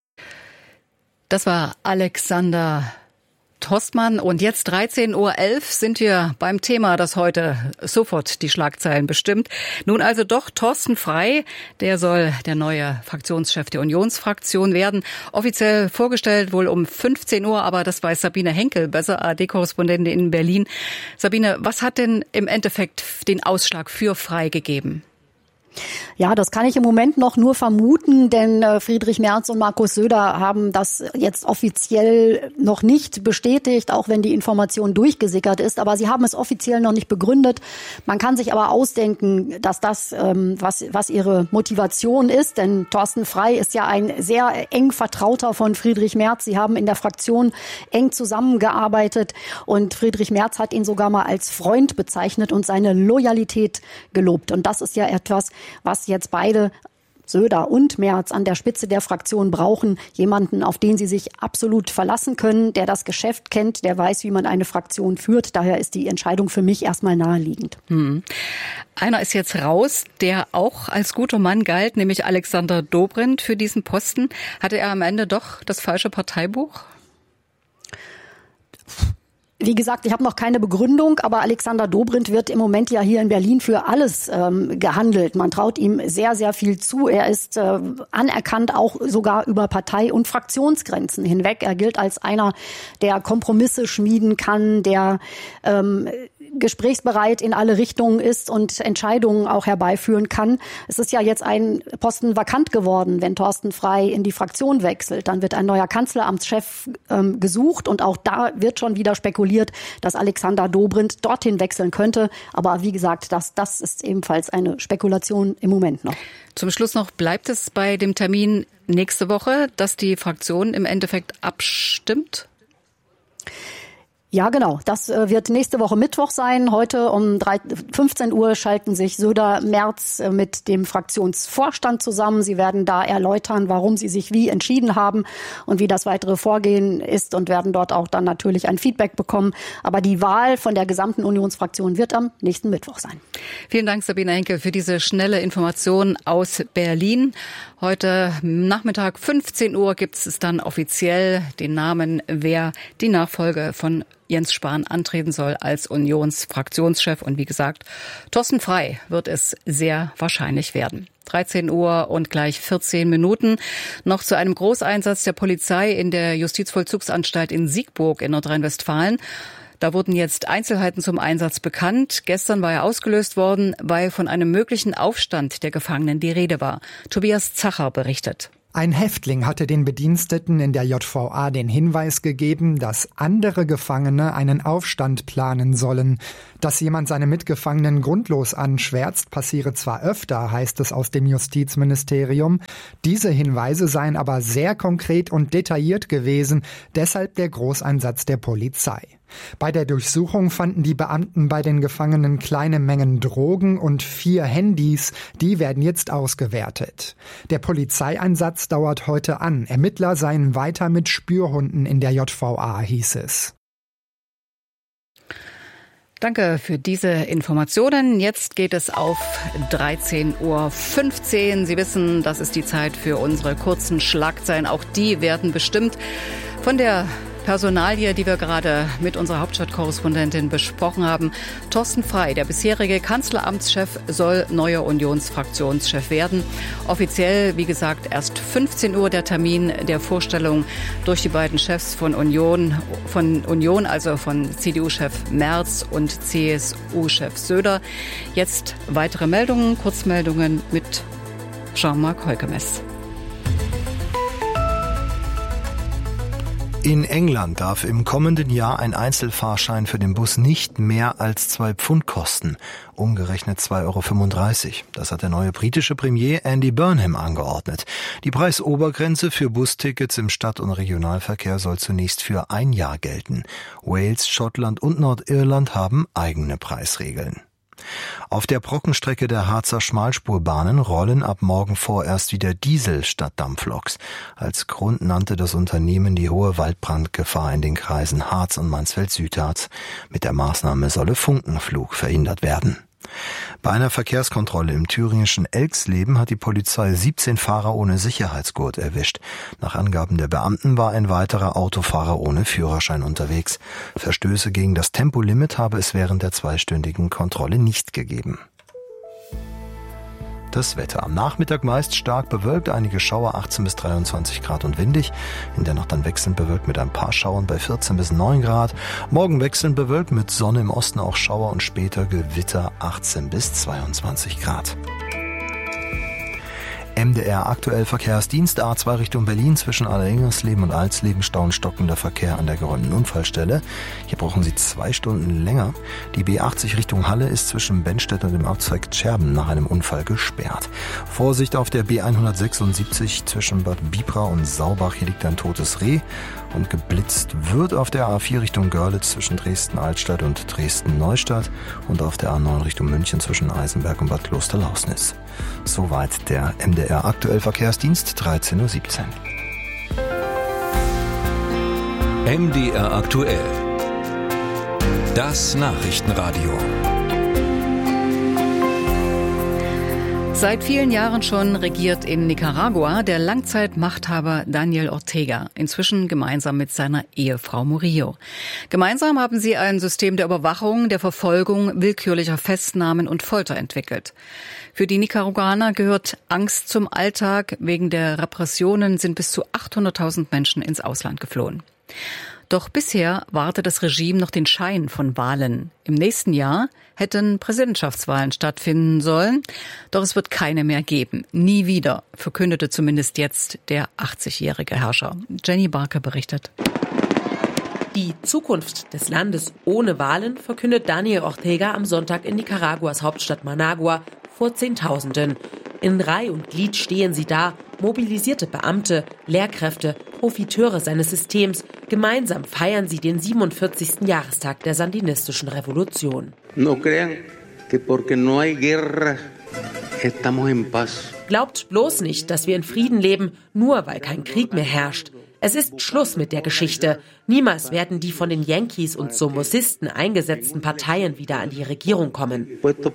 Das war Alexander Tostmann und jetzt dreizehn Uhr elf sind wir beim Thema, das heute sofort die Schlagzeilen bestimmt. Nun also doch Thorsten Frey, der soll der neue Fraktionschef der Unionsfraktion werden. Offiziell vorgestellt wohl um fünfzehn Uhr, aber das weiß Sabine Henkel, besser A R D-Korrespondentin in Berlin. Sabine, was hat denn im Endeffekt den Ausschlag für Frey gegeben? Ja, das kann ich im Moment noch nur vermuten, denn Friedrich Merz und Markus Söder haben das jetzt offiziell noch nicht bestätigt, auch wenn die Information durchgesickert ist. Aber sie haben es offiziell noch nicht begründet. Man kann sich aber ausdenken, dass das, was, was ihre Motivation ist. Denn Thorsten Frey ist ja ein sehr eng Vertrauter von Friedrich Merz. Sie haben in der Fraktion eng zusammengearbeitet und Friedrich Merz hat ihn sogar mal als Freund bezeichnet und seine Loyalität gelobt. Und das ist ja etwas, was jetzt beide, Söder und Merz, an der Spitze der Fraktion brauchen. Jemanden, auf den sie sich absolut verlassen können, der das Geschäft kennt, der weiß, wie man eine Fraktion führt. Daher ist die Entscheidung für mich erstmal naheliegend. Hm. Einer ist jetzt raus, der auch als guter Mann galt, nämlich Alexander Dobrindt für diesen Posten. Hatte er am Ende doch das falsche Parteibuch? Wie gesagt, ich habe noch keine Begründung, aber Alexander Dobrindt wird im Moment ja hier in Berlin für alles ähm, gehandelt. Man traut ihm sehr, sehr viel zu. Er ist äh, anerkannt, auch sogar über Partei- und Fraktionsgrenzen hinweg. Er gilt als einer, der Kompromisse schmieden kann, der ähm, gesprächsbereit in alle Richtungen ist und Entscheidungen auch herbeiführen kann. Es ist ja jetzt ein Posten vakant geworden, wenn Thorsten Frey in die Fraktion wechselt. Dann wird ein neuer Kanzleramtschef ähm, gesucht und auch da wird schon wieder spekuliert, dass Alexander Dobrindt dorthin wechseln könnte. Aber wie gesagt, das, das ist ebenfalls eine Spekulation im Moment noch. Zum Schluss noch, bleibt es bei dem Termin nächste Woche, dass die Fraktion im Endeffekt abstimmt? Ja, genau. Das äh, wird nächste Woche Mittwoch sein. Heute um fünfzehn Uhr schalten sich Söder, Merz äh, mit dem Fraktionsvorstand zusammen. Sie werden da erläutern, warum sie sich wie entschieden haben und wie das weitere Vorgehen ist und werden dort auch dann natürlich ein Feedback bekommen. Aber die Wahl von der gesamten Unionsfraktion wird am nächsten Mittwoch sein. Vielen Dank, Sabine Henke, für diese schnelle Information aus Berlin. Heute Nachmittag fünfzehn Uhr gibt es dann offiziell den Namen, wer die Nachfolge von Jens Spahn antreten soll als Unionsfraktionschef. Und wie gesagt, Thorsten Frey wird es sehr wahrscheinlich werden. dreizehn Uhr und gleich vierzehn Minuten. Noch zu einem Großeinsatz der Polizei in der Justizvollzugsanstalt in Siegburg in Nordrhein-Westfalen. Da wurden jetzt Einzelheiten zum Einsatz bekannt. Gestern war er ausgelöst worden, weil von einem möglichen Aufstand der Gefangenen die Rede war. Tobias Zacher berichtet. Ein Häftling hatte den Bediensteten in der J V A den Hinweis gegeben, dass andere Gefangene einen Aufstand planen sollen. Dass jemand seine Mitgefangenen grundlos anschwärzt, passiere zwar öfter, heißt es aus dem Justizministerium. Diese Hinweise seien aber sehr konkret und detailliert gewesen, deshalb der Großeinsatz der Polizei. Bei der Durchsuchung fanden die Beamten bei den Gefangenen kleine Mengen Drogen und vier Handys. Die werden jetzt ausgewertet. Der Polizeieinsatz dauert heute an. Ermittler seien weiter mit Spürhunden in der J V A, hieß es. Danke für diese Informationen. Jetzt geht es auf dreizehn Uhr fünfzehn. Sie wissen, das ist die Zeit für unsere kurzen Schlagzeilen. Auch die werden bestimmt von der Personalie, die wir gerade mit unserer Hauptstadtkorrespondentin besprochen haben. Thorsten Frey, der bisherige Kanzleramtschef, soll neuer Unionsfraktionschef werden. Offiziell, wie gesagt, erst fünfzehn Uhr der Termin der Vorstellung durch die beiden Chefs von Union, von Union, also von C D U-Chef Merz und C S U-Chef Söder. Jetzt weitere Meldungen, Kurzmeldungen mit Jean-Marc Heukemes. In England darf im kommenden Jahr ein Einzelfahrschein für den Bus nicht mehr als zwei Pfund kosten, umgerechnet zwei Euro fünfunddreißig. Das hat der neue britische Premier Andy Burnham angeordnet. Die Preisobergrenze für Bustickets im Stadt- und Regionalverkehr soll zunächst für ein Jahr gelten. Wales, Schottland und Nordirland haben eigene Preisregeln. Auf der Brockenstrecke der Harzer Schmalspurbahnen rollen ab morgen vorerst wieder Diesel statt Dampfloks. Als Grund nannte das Unternehmen die hohe Waldbrandgefahr in den Kreisen Harz und Mansfeld-Südharz. Mit der Maßnahme solle Funkenflug verhindert werden. Bei einer Verkehrskontrolle im thüringischen Elxleben hat die Polizei siebzehn Fahrer ohne Sicherheitsgurt erwischt. Nach Angaben der Beamten war ein weiterer Autofahrer ohne Führerschein unterwegs. Verstöße gegen das Tempolimit habe es während der zweistündigen Kontrolle nicht gegeben. Das Wetter. Am Nachmittag meist stark bewölkt, einige Schauer, achtzehn bis dreiundzwanzig Grad und windig. In der Nacht dann wechselnd bewölkt mit ein paar Schauern bei vierzehn bis neun Grad. Morgen wechselnd bewölkt mit Sonne, im Osten auch Schauer und später Gewitter, achtzehn bis zweiundzwanzig Grad. M D R aktuell Verkehrsdienst A zwei Richtung Berlin zwischen Allerlingsleben und Alsleben stauen stockender Verkehr an der geräumten Unfallstelle. Hier brauchen Sie zwei Stunden länger. Die B achtzig Richtung Halle ist zwischen Benstedt und dem Ortszweig Scherben nach einem Unfall gesperrt. Vorsicht auf der B hundertsechsundsiebzig zwischen Bad Bibra und Saubach, hier liegt ein totes Reh. Und geblitzt wird auf der A vier Richtung Görlitz zwischen Dresden-Altstadt und Dresden-Neustadt und auf der A neun Richtung München zwischen Eisenberg und Bad Klosterlausnitz. Soweit der M D R aktuell Verkehrsdienst, dreizehn Uhr siebzehn. M D R aktuell. Das Nachrichtenradio. Seit vielen Jahren schon regiert in Nicaragua der Langzeitmachthaber Daniel Ortega, inzwischen gemeinsam mit seiner Ehefrau Murillo. Gemeinsam haben sie ein System der Überwachung, der Verfolgung, willkürlicher Festnahmen und Folter entwickelt. Für die Nicaraguaner gehört Angst zum Alltag. Wegen der Repressionen sind bis zu achthunderttausend Menschen ins Ausland geflohen. Doch bisher warte das Regime noch den Schein von Wahlen. Im nächsten Jahr hätten Präsidentschaftswahlen stattfinden sollen, doch es wird keine mehr geben. Nie wieder, verkündete zumindest jetzt der achtzigjährige Herrscher. Jenny Barker berichtet. Die Zukunft des Landes ohne Wahlen verkündet Daniel Ortega am Sonntag in Nicaraguas Hauptstadt Managua vor Zehntausenden. In Reih und Glied stehen sie da, Mobilisierte Beamte, Lehrkräfte, Profiteure seines Systems, gemeinsam feiern sie den siebenundvierzigsten Jahrestag der sandinistischen Revolution. No crean que porque no hay guerra estamos en paz. Glaubt bloß nicht, dass wir in Frieden leben, nur weil kein Krieg mehr herrscht. Es ist Schluss mit der Geschichte. Niemals werden die von den Yankees und Somocisten eingesetzten Parteien wieder an die Regierung kommen.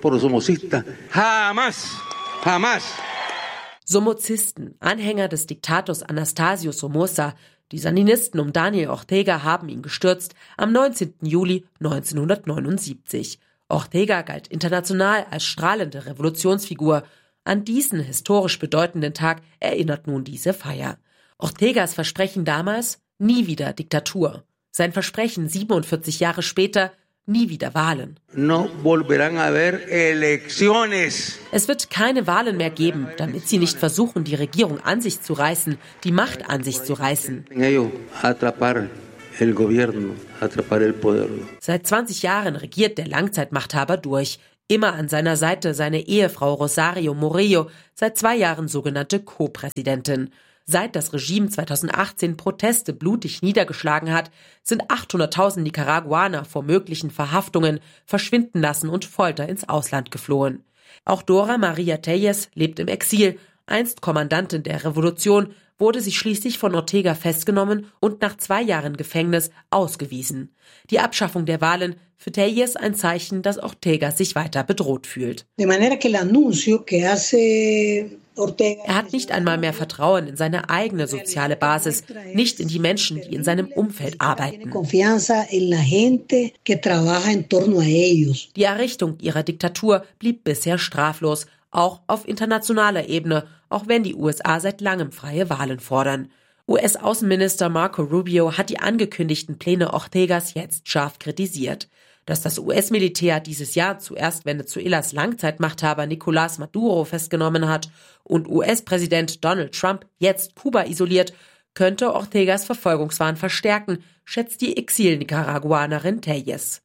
Somocisten, Anhänger des Diktators Anastasio Somoza, die Sandinisten um Daniel Ortega haben ihn gestürzt am neunzehnten Juli neunzehnhundertneunundsiebzig. Ortega galt international als strahlende Revolutionsfigur. An diesen historisch bedeutenden Tag erinnert nun diese Feier. Ortegas Versprechen damals: nie wieder Diktatur. Sein Versprechen siebenundvierzig Jahre später: nie wieder Wahlen. No volverán a haber elecciones. Es wird keine Wahlen mehr geben, damit sie nicht versuchen, die Regierung an sich zu reißen, die Macht an sich zu reißen. Seit zwanzig Jahren regiert der Langzeitmachthaber durch. Immer an seiner Seite seine Ehefrau Rosario Murillo, seit zwei Jahren sogenannte Co-Präsidentin. Seit das Regime zweitausendachtzehn Proteste blutig niedergeschlagen hat, sind achthunderttausend Nicaraguaner vor möglichen Verhaftungen, Verschwindenlassen und Folter ins Ausland geflohen. Auch Dora Maria Tellez lebt im Exil. Einst Kommandantin der Revolution, wurde sie schließlich von Ortega festgenommen und nach zwei Jahren Gefängnis ausgewiesen. Die Abschaffung der Wahlen für Tellez ein Zeichen, dass Ortega sich weiter bedroht fühlt. De manera que el anuncio que hace Er hat nicht einmal mehr Vertrauen in seine eigene soziale Basis, nicht in die Menschen, die in seinem Umfeld arbeiten. Die Errichtung ihrer Diktatur blieb bisher straflos, auch auf internationaler Ebene, auch wenn die U S A seit langem freie Wahlen fordern. U S-Außenminister Marco Rubio hat die angekündigten Pläne Ortegas jetzt scharf kritisiert. Dass das U S-Militär dieses Jahr zuerst Venezuelas Langzeitmachthaber Nicolás Maduro festgenommen hat und U S-Präsident Donald Trump jetzt Kuba isoliert, könnte Ortegas Verfolgungswahn verstärken, schätzt die Exil-Nicaraguanerin Tellez.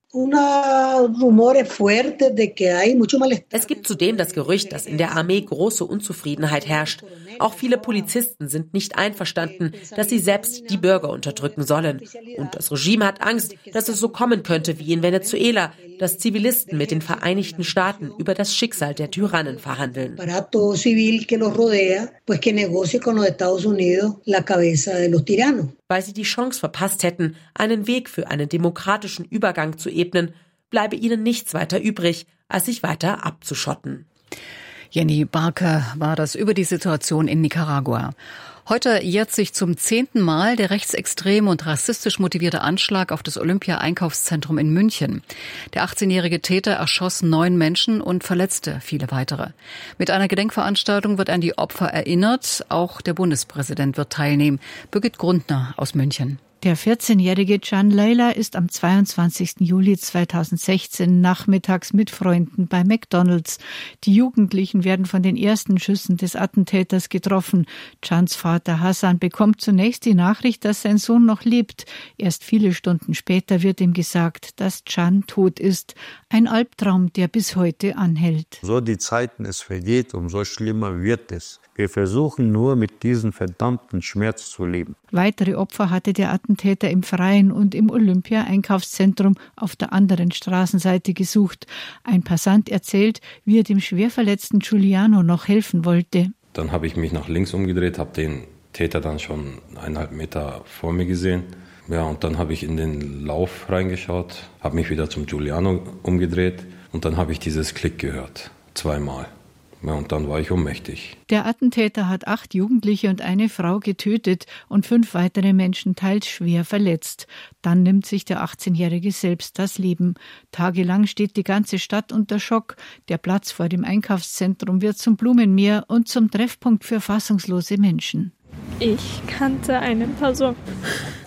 Es gibt zudem das Gerücht, dass in der Armee große Unzufriedenheit herrscht. Auch viele Polizisten sind nicht einverstanden, dass sie selbst die Bürger unterdrücken sollen. Und das Regime hat Angst, dass es so kommen könnte wie in Venezuela, dass Zivilisten mit den Vereinigten Staaten über das Schicksal der Tyrannen verhandeln. Weil sie die Chance verpasst hätten, einen Weg für einen demokratischen Übergang zu ebnen, bleibe ihnen nichts weiter übrig, als sich weiter abzuschotten. Jenny Barke war das über die Situation in Nicaragua. Heute jährt sich zum zehnten Mal der rechtsextrem und rassistisch motivierte Anschlag auf das Olympia-Einkaufszentrum in München. Der achtzehnjährige Täter erschoss neun Menschen und verletzte viele weitere. Mit einer Gedenkveranstaltung wird an die Opfer erinnert. Auch der Bundespräsident wird teilnehmen. Birgit Grundner aus München. Der vierzehnjährige Can Leyla ist am zweiundzwanzigsten Juli zweitausendsechzehn nachmittags mit Freunden bei McDonald's. Die Jugendlichen werden von den ersten Schüssen des Attentäters getroffen. Cans Vater Hassan bekommt zunächst die Nachricht, dass sein Sohn noch lebt. Erst viele Stunden später wird ihm gesagt, dass Can tot ist. Ein Albtraum, der bis heute anhält. So die Zeiten es vergeht, umso schlimmer wird es. Wir versuchen nur, mit diesem verdammten Schmerz zu leben. Weitere Opfer hatte der Attentäter im Freien und im Olympia-Einkaufszentrum auf der anderen Straßenseite gesucht. Ein Passant erzählt, wie er dem schwerverletzten Giuliano noch helfen wollte. Dann habe ich mich nach links umgedreht, habe den Täter dann schon eineinhalb Meter vor mir gesehen. Ja, und dann habe ich in den Lauf reingeschaut, habe mich wieder zum Giuliano umgedreht und dann habe ich dieses Klick gehört, zweimal. Ja, und dann war ich ohnmächtig. Der Attentäter hat acht Jugendliche und eine Frau getötet und fünf weitere Menschen teils schwer verletzt. Dann nimmt sich der achtzehnjährige selbst das Leben. Tagelang steht die ganze Stadt unter Schock. Der Platz vor dem Einkaufszentrum wird zum Blumenmeer und zum Treffpunkt für fassungslose Menschen. Ich kannte eine Person,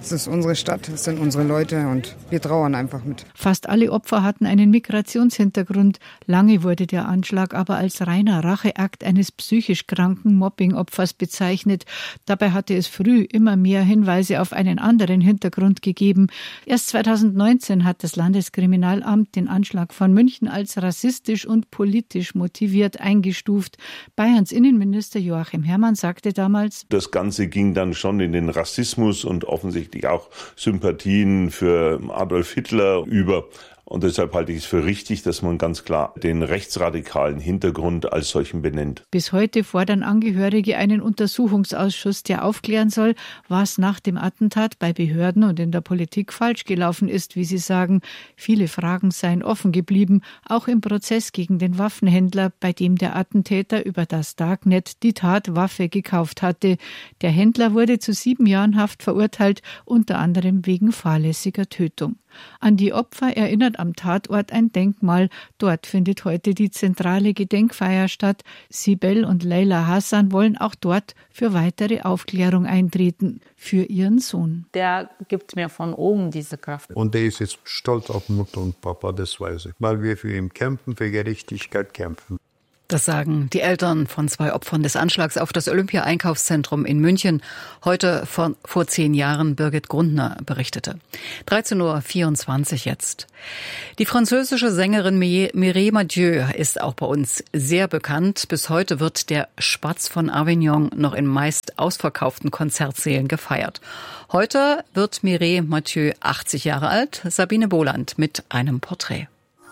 Es ist unsere Stadt, es sind unsere Leute und wir trauern einfach mit. Fast alle Opfer hatten einen Migrationshintergrund. Lange wurde der Anschlag aber als reiner Racheakt eines psychisch kranken Mobbing-Opfers bezeichnet. Dabei hatte es früh immer mehr Hinweise auf einen anderen Hintergrund gegeben. Erst zweitausendneunzehn hat das Landeskriminalamt den Anschlag von München als rassistisch und politisch motiviert eingestuft. Bayerns Innenminister Joachim Herrmann sagte damals: Das Ganze ging dann schon in den Rassismus und offensichtlich auch Sympathien für Adolf Hitler über. Und deshalb halte ich es für richtig, dass man ganz klar den rechtsradikalen Hintergrund als solchen benennt. Bis heute fordern Angehörige einen Untersuchungsausschuss, der aufklären soll, was nach dem Attentat bei Behörden und in der Politik falsch gelaufen ist, wie sie sagen. Viele Fragen seien offen geblieben, auch im Prozess gegen den Waffenhändler, bei dem der Attentäter über das Darknet die Tatwaffe gekauft hatte. Der Händler wurde zu sieben Jahren Haft verurteilt, unter anderem wegen fahrlässiger Tötung. An die Opfer erinnert am Tatort ein Denkmal. Dort findet heute die zentrale Gedenkfeier statt. Sibel und Leila Hassan wollen auch dort für weitere Aufklärung eintreten. Für ihren Sohn. Der gibt mir von oben diese Kraft. Und der ist jetzt stolz auf Mutter und Papa, das weiß ich. Weil wir für ihn kämpfen, für Gerechtigkeit kämpfen. Das sagen die Eltern von zwei Opfern des Anschlags auf das Olympia-Einkaufszentrum in München. Heute vor, vor zehn Jahren Birgit Grundner berichtete. dreizehn Uhr vierundzwanzig jetzt. Die französische Sängerin Mireille Mathieu ist auch bei uns sehr bekannt. Bis heute wird der Spatz von Avignon noch in meist ausverkauften Konzertsälen gefeiert. Heute wird Mireille Mathieu achtzig Jahre alt. Sabine Boland mit einem Porträt.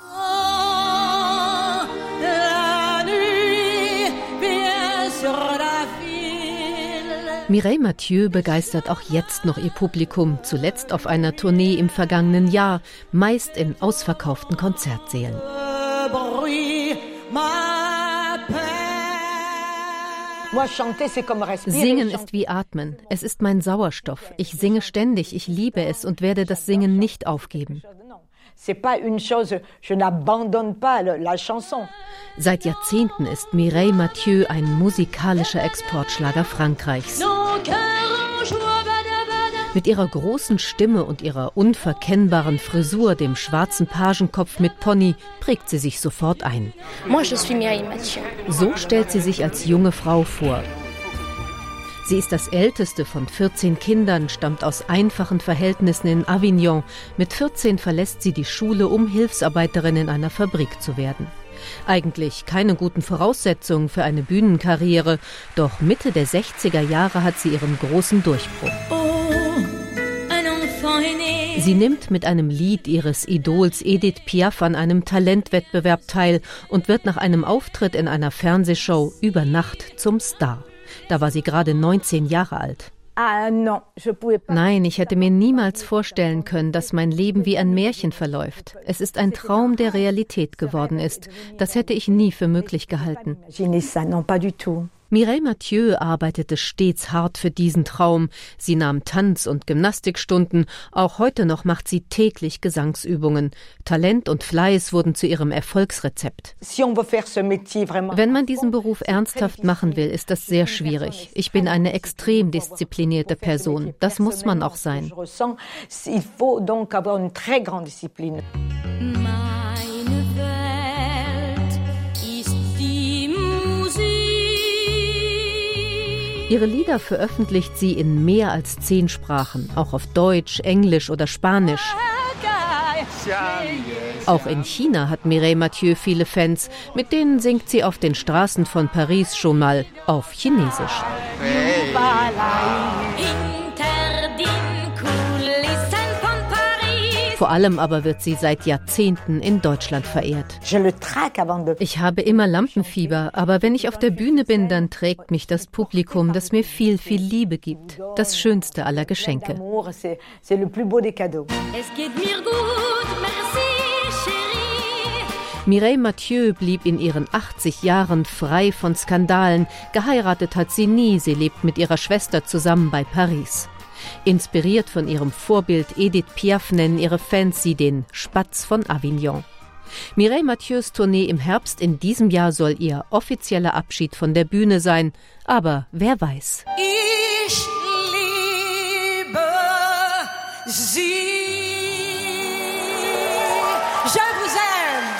Mireille Mathieu begeistert auch jetzt noch ihr Publikum, zuletzt auf einer Tournee im vergangenen Jahr, meist in ausverkauften Konzertsälen. Singen ist wie Atmen. Es ist mein Sauerstoff. Ich singe ständig, ich liebe es und werde das Singen nicht aufgeben. Seit Jahrzehnten ist Mireille Mathieu ein musikalischer Exportschlager Frankreichs. Mit ihrer großen Stimme und ihrer unverkennbaren Frisur, dem schwarzen Pagenkopf mit Pony, prägt sie sich sofort ein. So stellt sie sich als junge Frau vor. Sie ist das älteste von vierzehn Kindern, stammt aus einfachen Verhältnissen in Avignon. Mit vierzehn verlässt sie die Schule, um Hilfsarbeiterin in einer Fabrik zu werden. Eigentlich keine guten Voraussetzungen für eine Bühnenkarriere, doch Mitte der sechziger Jahre hat sie ihren großen Durchbruch. Sie nimmt mit einem Lied ihres Idols Edith Piaf an einem Talentwettbewerb teil und wird nach einem Auftritt in einer Fernsehshow über Nacht zum Star. Da war sie gerade neunzehn Jahre alt. Nein, ich hätte mir niemals vorstellen können, dass mein Leben wie ein Märchen verläuft. Es ist ein Traum, der Realität geworden ist. Das hätte ich nie für möglich gehalten. Mireille Mathieu arbeitete stets hart für diesen Traum. Sie nahm Tanz- und Gymnastikstunden. Auch heute noch macht sie täglich Gesangsübungen. Talent und Fleiß wurden zu ihrem Erfolgsrezept. Wenn man diesen Beruf ernsthaft machen will, ist das sehr schwierig. Ich bin eine extrem disziplinierte Person. Das muss man auch sein. Ihre Lieder veröffentlicht sie in mehr als zehn Sprachen, auch auf Deutsch, Englisch oder Spanisch. Auch in China hat Mireille Mathieu viele Fans, mit denen singt sie auf den Straßen von Paris schon mal auf Chinesisch. Vor allem aber wird sie seit Jahrzehnten in Deutschland verehrt. Ich habe immer Lampenfieber, aber wenn ich auf der Bühne bin, dann trägt mich das Publikum, das mir viel, viel Liebe gibt. Das schönste aller Geschenke. Es geht mir gut, merci, chérie. Mireille Mathieu blieb in ihren achtzig Jahren frei von Skandalen. Geheiratet hat sie nie, sie lebt mit ihrer Schwester zusammen bei Paris. Inspiriert von ihrem Vorbild Edith Piaf nennen ihre Fans sie den Spatz von Avignon. Mireille Mathieu's Tournee im Herbst in diesem Jahr soll ihr offizieller Abschied von der Bühne sein. Aber wer weiß. Ich liebe Sie, je vous aime.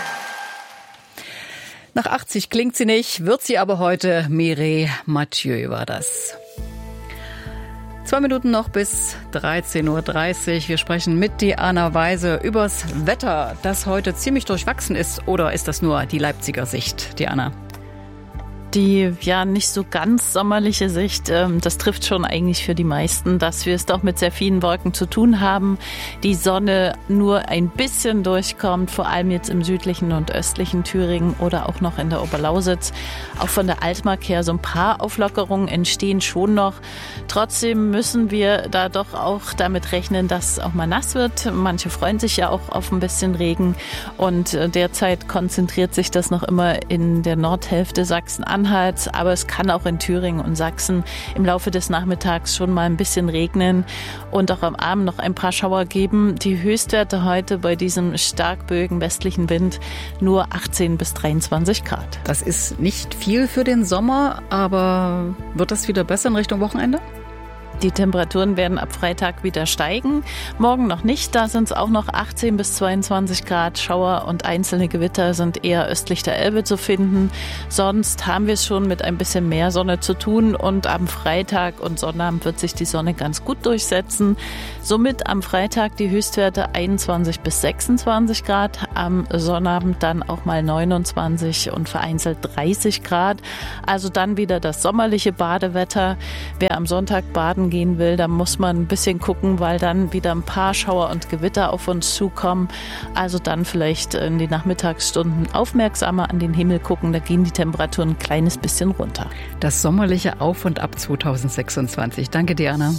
Nach achtzig klingt sie nicht, wird sie aber heute. Mireille Mathieu war das. Zwei Minuten noch bis dreizehn Uhr dreißig. Wir sprechen mit Diana Weise übers Wetter, das heute ziemlich durchwachsen ist. Oder ist das nur die Leipziger Sicht, Diana? Die ja nicht so ganz sommerliche Sicht, das trifft schon eigentlich für die meisten, dass wir es doch mit sehr vielen Wolken zu tun haben. Die Sonne nur ein bisschen durchkommt, vor allem jetzt im südlichen und östlichen Thüringen oder auch noch in der Oberlausitz. Auch von der Altmark her so ein paar Auflockerungen entstehen schon noch. Trotzdem müssen wir da doch auch damit rechnen, dass es auch mal nass wird. Manche freuen sich ja auch auf ein bisschen Regen und derzeit konzentriert sich das noch immer in der Nordhälfte Sachsen-Anhalts. Aber es kann auch in Thüringen und Sachsen im Laufe des Nachmittags schon mal ein bisschen regnen und auch am Abend noch ein paar Schauer geben. Die Höchstwerte heute bei diesem stark böigen westlichen Wind nur achtzehn bis dreiundzwanzig Grad. Das ist nicht viel für den Sommer, aber wird das wieder besser in Richtung Wochenende? Die Temperaturen werden ab Freitag wieder steigen. Morgen noch nicht, da sind es auch noch achtzehn bis zweiundzwanzig Grad. Schauer und einzelne Gewitter sind eher östlich der Elbe zu finden. Sonst haben wir es schon mit ein bisschen mehr Sonne zu tun und am Freitag und Sonnabend wird sich die Sonne ganz gut durchsetzen. Somit am Freitag die Höchstwerte einundzwanzig bis sechsundzwanzig Grad, am Sonnabend dann auch mal neunundzwanzig und vereinzelt dreißig Grad. Also dann wieder das sommerliche Badewetter. Wer am Sonntag baden gehen will, da muss man ein bisschen gucken, weil dann wieder ein paar Schauer und Gewitter auf uns zukommen. Also dann vielleicht in die Nachmittagsstunden aufmerksamer an den Himmel gucken, da gehen die Temperaturen ein kleines bisschen runter. Das sommerliche Auf und Ab zweitausendsechsundzwanzig. Danke, Diana.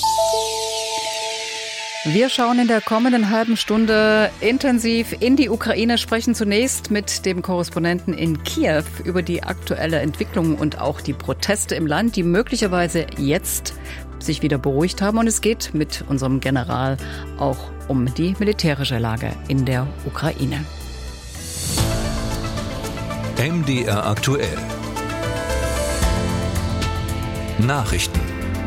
Wir schauen in der kommenden halben Stunde intensiv in die Ukraine, sprechen zunächst mit dem Korrespondenten in Kiew über die aktuelle Entwicklung und auch die Proteste im Land, die möglicherweise jetzt sich wieder beruhigt haben. Und es geht mit unserem General auch um die militärische Lage in der Ukraine. M D R aktuell. Nachrichten.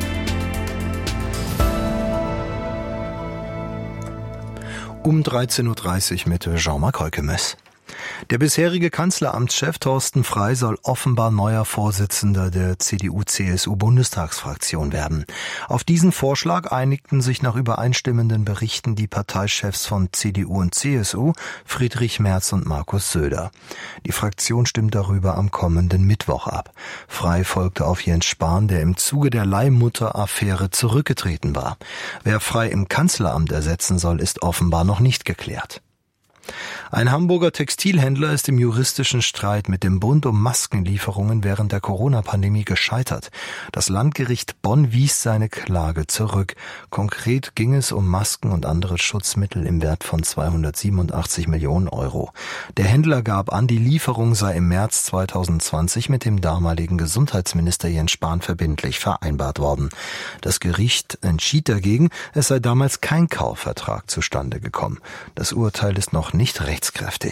Um dreizehn Uhr dreißig mit Jean-Marc Heukemes. Der bisherige Kanzleramtschef Thorsten Frey soll offenbar neuer Vorsitzender der C D U C S U-Bundestagsfraktion werden. Auf diesen Vorschlag einigten sich nach übereinstimmenden Berichten die Parteichefs von C D U und C S U, Friedrich Merz und Markus Söder. Die Fraktion stimmt darüber am kommenden Mittwoch ab. Frey folgte auf Jens Spahn, der im Zuge der Leihmutter-Affäre zurückgetreten war. Wer Frey im Kanzleramt ersetzen soll, ist offenbar noch nicht geklärt. Ein Hamburger Textilhändler ist im juristischen Streit mit dem Bund um Maskenlieferungen während der Corona-Pandemie gescheitert. Das Landgericht Bonn wies seine Klage zurück. Konkret ging es um Masken und andere Schutzmittel im Wert von zweihundertsiebenundachtzig Millionen Euro. Der Händler gab an, die Lieferung sei im März zweitausendzwanzig mit dem damaligen Gesundheitsminister Jens Spahn verbindlich vereinbart worden. Das Gericht entschied dagegen, es sei damals kein Kaufvertrag zustande gekommen. Das Urteil ist noch nicht rechtskräftig.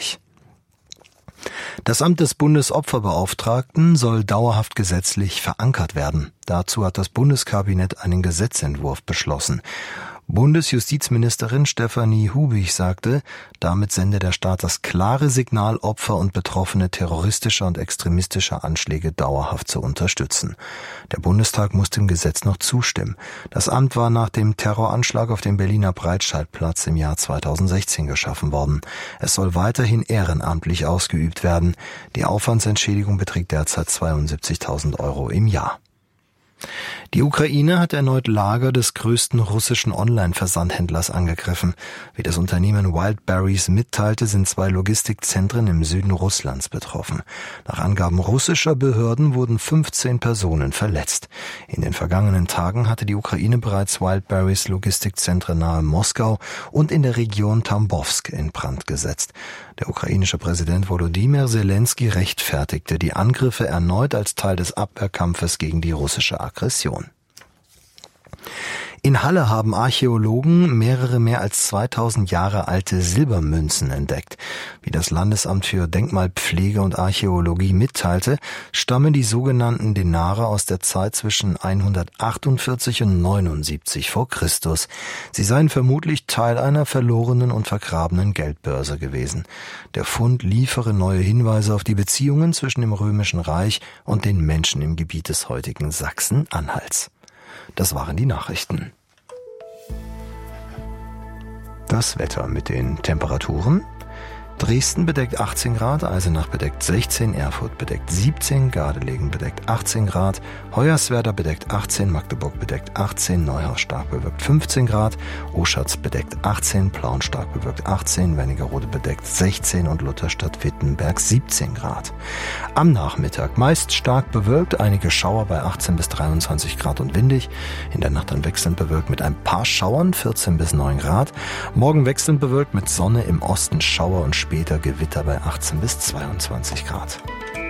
Das Amt des Bundesopferbeauftragten soll dauerhaft gesetzlich verankert werden. Dazu hat das Bundeskabinett einen Gesetzentwurf beschlossen. Bundesjustizministerin Stefanie Hubig sagte, damit sende der Staat das klare Signal, Opfer und Betroffene terroristischer und extremistischer Anschläge dauerhaft zu unterstützen. Der Bundestag muss dem Gesetz noch zustimmen. Das Amt war nach dem Terroranschlag auf dem Berliner Breitscheidplatz im Jahr zweitausendsechzehn geschaffen worden. Es soll weiterhin ehrenamtlich ausgeübt werden. Die Aufwandsentschädigung beträgt derzeit zweiundsiebzigtausend Euro im Jahr. Die Ukraine hat erneut Lager des größten russischen Online-Versandhändlers angegriffen. Wie das Unternehmen Wildberries mitteilte, sind zwei Logistikzentren im Süden Russlands betroffen. Nach Angaben russischer Behörden wurden fünfzehn Personen verletzt. In den vergangenen Tagen hatte die Ukraine bereits Wildberries Logistikzentren nahe Moskau und in der Region Tambowsk in Brand gesetzt. Der ukrainische Präsident Volodymyr Zelensky rechtfertigte die Angriffe erneut als Teil des Abwehrkampfes gegen die russische Aggression. In Halle haben Archäologen mehrere mehr als zweitausend Jahre alte Silbermünzen entdeckt. Wie das Landesamt für Denkmalpflege und Archäologie mitteilte, stammen die sogenannten Denare aus der Zeit zwischen hundertachtundvierzig und neunundsiebzig vor Christus. Sie seien vermutlich Teil einer verlorenen und vergrabenen Geldbörse gewesen. Der Fund liefere neue Hinweise auf die Beziehungen zwischen dem Römischen Reich und den Menschen im Gebiet des heutigen Sachsen-Anhalts. Das waren die Nachrichten. Das Wetter mit den Temperaturen. Dresden bedeckt achtzehn Grad, Eisenach bedeckt sechzehn, Erfurt bedeckt siebzehn, Gardelegen bedeckt achtzehn Grad, Hoyerswerda bedeckt achtzehn, Magdeburg bedeckt achtzehn, Neuhaus stark bewölkt fünfzehn Grad, Oschatz bedeckt achtzehn, Plauen stark bewölkt achtzehn, Wernigerode bedeckt sechzehn und Lutherstadt-Wittenberg siebzehn Grad. Am Nachmittag meist stark bewölkt, einige Schauer bei achtzehn bis dreiundzwanzig Grad und windig, in der Nacht dann wechselnd bewölkt mit ein paar Schauern, vierzehn bis neun Grad, morgen wechselnd bewölkt mit Sonne, im Osten Schauer und später Gewitter bei achtzehn bis zweiundzwanzig Grad.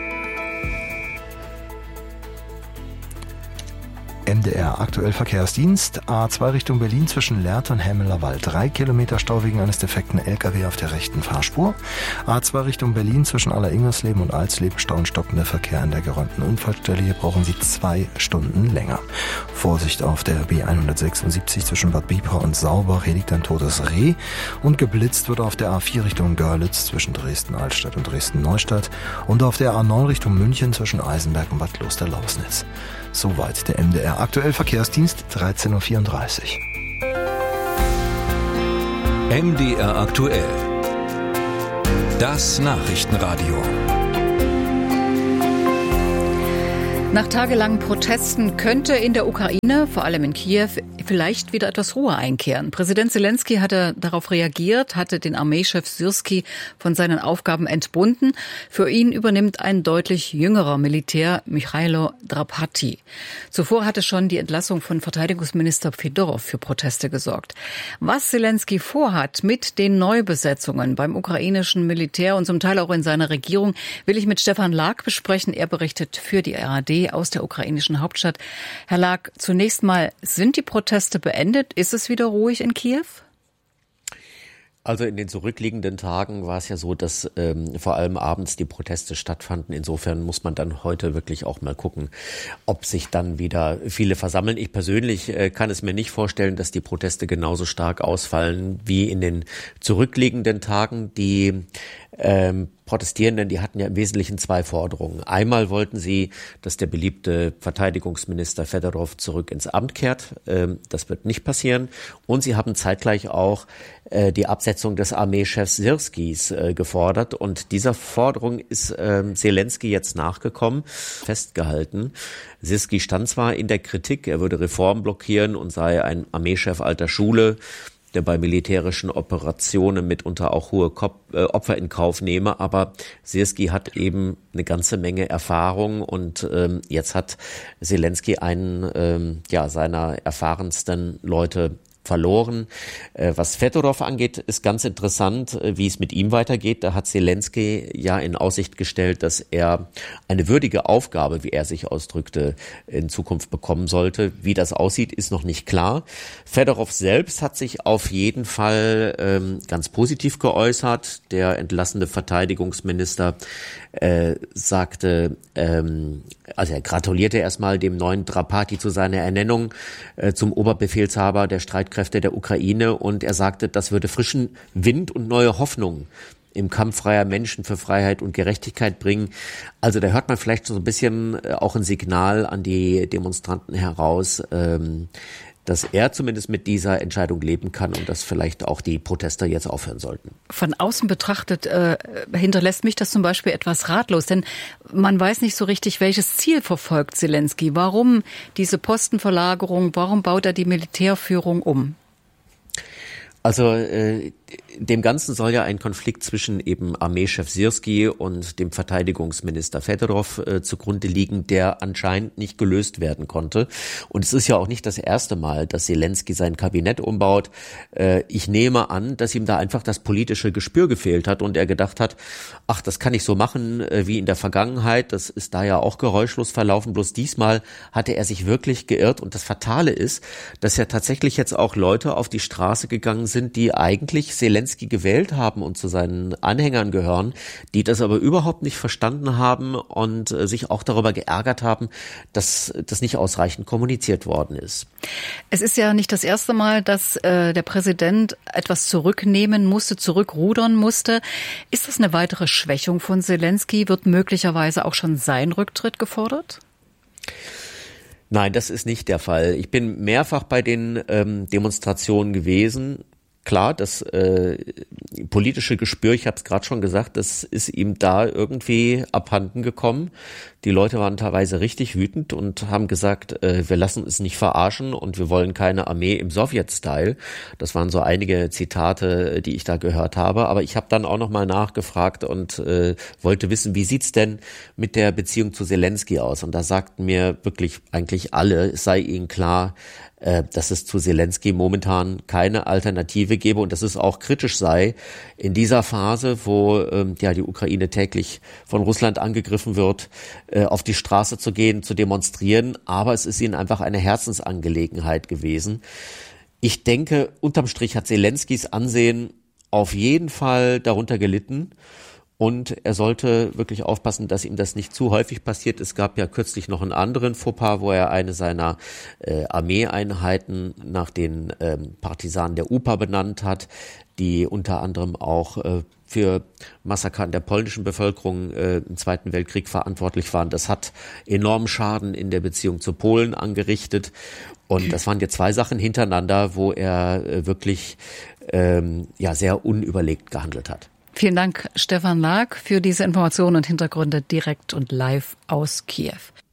M D R aktuell Verkehrsdienst. A zwei Richtung Berlin zwischen Lehrte und Hemmelerwald. Drei Kilometer Stau wegen eines defekten L K W auf der rechten Fahrspur. A zwei Richtung Berlin zwischen Alleringolsleben und Alsleben. Stau und stockender Verkehr an der geräumten Unfallstelle. Hier brauchen Sie zwei Stunden länger. Vorsicht auf der B hundertsechsundsiebzig zwischen Bad Bibra und Saubach. Hier liegt ein totes Reh. Und geblitzt wird auf der A vier Richtung Görlitz zwischen Dresden-Altstadt und Dresden-Neustadt. Und auf der A neun Richtung München zwischen Eisenberg und Bad Kloster-Lausnitz. Soweit der M D R aktuell Verkehrsdienst, dreizehn Uhr vierunddreißig. M D R aktuell. Das Nachrichtenradio. Nach tagelangen Protesten könnte in der Ukraine, vor allem in Kiew, vielleicht wieder etwas Ruhe einkehren. Präsident Selenskyj hatte darauf reagiert, hatte den Armeechef Syrskij von seinen Aufgaben entbunden. Für ihn übernimmt ein deutlich jüngerer Militär, Michailo Drapati. Zuvor hatte schon die Entlassung von Verteidigungsminister Fedorov für Proteste gesorgt. Was Selenskyj vorhat mit den Neubesetzungen beim ukrainischen Militär und zum Teil auch in seiner Regierung, will ich mit Stefan Lag besprechen. Er berichtet für die R A D aus der ukrainischen Hauptstadt. Herr Lag, zunächst mal, sind die Proteste beendet? Ist es wieder ruhig in Kiew? Also in den zurückliegenden Tagen war es ja so, dass ähm, vor allem abends die Proteste stattfanden. Insofern muss man dann heute wirklich auch mal gucken, ob sich dann wieder viele versammeln. Ich persönlich äh, kann es mir nicht vorstellen, dass die Proteste genauso stark ausfallen wie in den zurückliegenden Tagen. Die ähm, Protestierenden, die hatten ja im Wesentlichen zwei Forderungen. Einmal wollten sie, dass der beliebte Verteidigungsminister Fedorov zurück ins Amt kehrt. Ähm, das wird nicht passieren. Und sie haben zeitgleich auch äh, die Absetzung des Armeechefs Syrskijs äh, gefordert. Und dieser Forderung ist äh, Selenskyj jetzt nachgekommen, festgehalten. Syrskij stand zwar in der Kritik, er würde Reformen blockieren und sei ein Armeechef alter Schule, der bei militärischen Operationen mitunter auch hohe Kop- äh, Opfer in Kauf nehme. Aber Syrskij hat eben eine ganze Menge Erfahrung und ähm, jetzt hat Selenskyj einen ähm, ja, seiner erfahrensten Leute verloren. Äh, was Fedorov angeht, ist ganz interessant, äh, wie es mit ihm weitergeht. Da hat Selenskyj ja in Aussicht gestellt, dass er eine würdige Aufgabe, wie er sich ausdrückte, in Zukunft bekommen sollte. Wie das aussieht, ist noch nicht klar. Fedorov selbst hat sich auf jeden Fall ähm, ganz positiv geäußert. Der entlassene Verteidigungsminister äh, sagte, ähm, also er gratulierte erstmal dem neuen Drapati zu seiner Ernennung äh, zum Oberbefehlshaber der Streitkräfte der Ukraine und er sagte, das würde frischen Wind und neue Hoffnung im Kampf freier Menschen für Freiheit und Gerechtigkeit bringen. Also da hört man vielleicht so ein bisschen äh, auch ein Signal an die Demonstranten heraus, ähm, dass er zumindest mit dieser Entscheidung leben kann und dass vielleicht auch die Protester jetzt aufhören sollten. Von außen betrachtet äh, hinterlässt mich das zum Beispiel etwas ratlos, denn man weiß nicht so richtig, welches Ziel verfolgt Selenskyj. Warum diese Postenverlagerung, warum baut er die Militärführung um? Also äh, dem Ganzen soll ja ein Konflikt zwischen eben Armeechef Syrski und dem Verteidigungsminister Fedorov äh, zugrunde liegen, der anscheinend nicht gelöst werden konnte. Und es ist ja auch nicht das erste Mal, dass Selenskyj sein Kabinett umbaut. Äh, ich nehme an, dass ihm da einfach das politische Gespür gefehlt hat und er gedacht hat, ach, das kann ich so machen äh, wie in der Vergangenheit. Das ist da ja auch geräuschlos verlaufen. Bloß diesmal hatte er sich wirklich geirrt. Und das Fatale ist, dass ja tatsächlich jetzt auch Leute auf die Straße gegangen sind, die eigentlich Selenskyj gewählt haben und zu seinen Anhängern gehören, die das aber überhaupt nicht verstanden haben und äh, sich auch darüber geärgert haben, dass das nicht ausreichend kommuniziert worden ist. Es ist ja nicht das erste Mal, dass äh, der Präsident etwas zurücknehmen musste, zurückrudern musste. Ist das eine weitere Schwächung von Selenskyj? Wird möglicherweise auch schon sein Rücktritt gefordert? Nein, das ist nicht der Fall. Ich bin mehrfach bei den ähm, Demonstrationen gewesen. Klar, das äh, politische Gespür, ich habe es gerade schon gesagt, das ist ihm da irgendwie abhanden gekommen. Die Leute waren teilweise richtig wütend und haben gesagt, äh, wir lassen es nicht verarschen und wir wollen keine Armee im Sowjet-Style. Das waren so einige Zitate, die ich da gehört habe. Aber ich habe dann auch noch mal nachgefragt und äh, wollte wissen, wie sieht's denn mit der Beziehung zu Selenskyj aus? Und da sagten mir wirklich eigentlich alle, es sei ihnen klar, äh, dass es zu Selenskyj momentan keine Alternative gebe und dass es auch kritisch sei, in dieser Phase, wo ähm, ja die Ukraine täglich von Russland angegriffen wird, äh, auf die Straße zu gehen, zu demonstrieren. Aber es ist ihnen einfach eine Herzensangelegenheit gewesen. Ich denke, unterm Strich hat Selenskyjs Ansehen auf jeden Fall darunter gelitten. Und er sollte wirklich aufpassen, dass ihm das nicht zu häufig passiert. Es gab ja kürzlich noch einen anderen Fauxpas, wo er eine seiner äh, Armeeeinheiten nach den ähm, Partisanen der U P A benannt hat, die unter anderem auch äh, für Massaker an der polnischen Bevölkerung äh, im Zweiten Weltkrieg verantwortlich waren. Das hat enormen Schaden in der Beziehung zu Polen angerichtet. Und das waren jetzt zwei Sachen hintereinander, wo er äh, wirklich ähm, ja sehr unüberlegt gehandelt hat. Vielen Dank, Stefan Lag, für diese Informationen und Hintergründe direkt und live aus Kiew.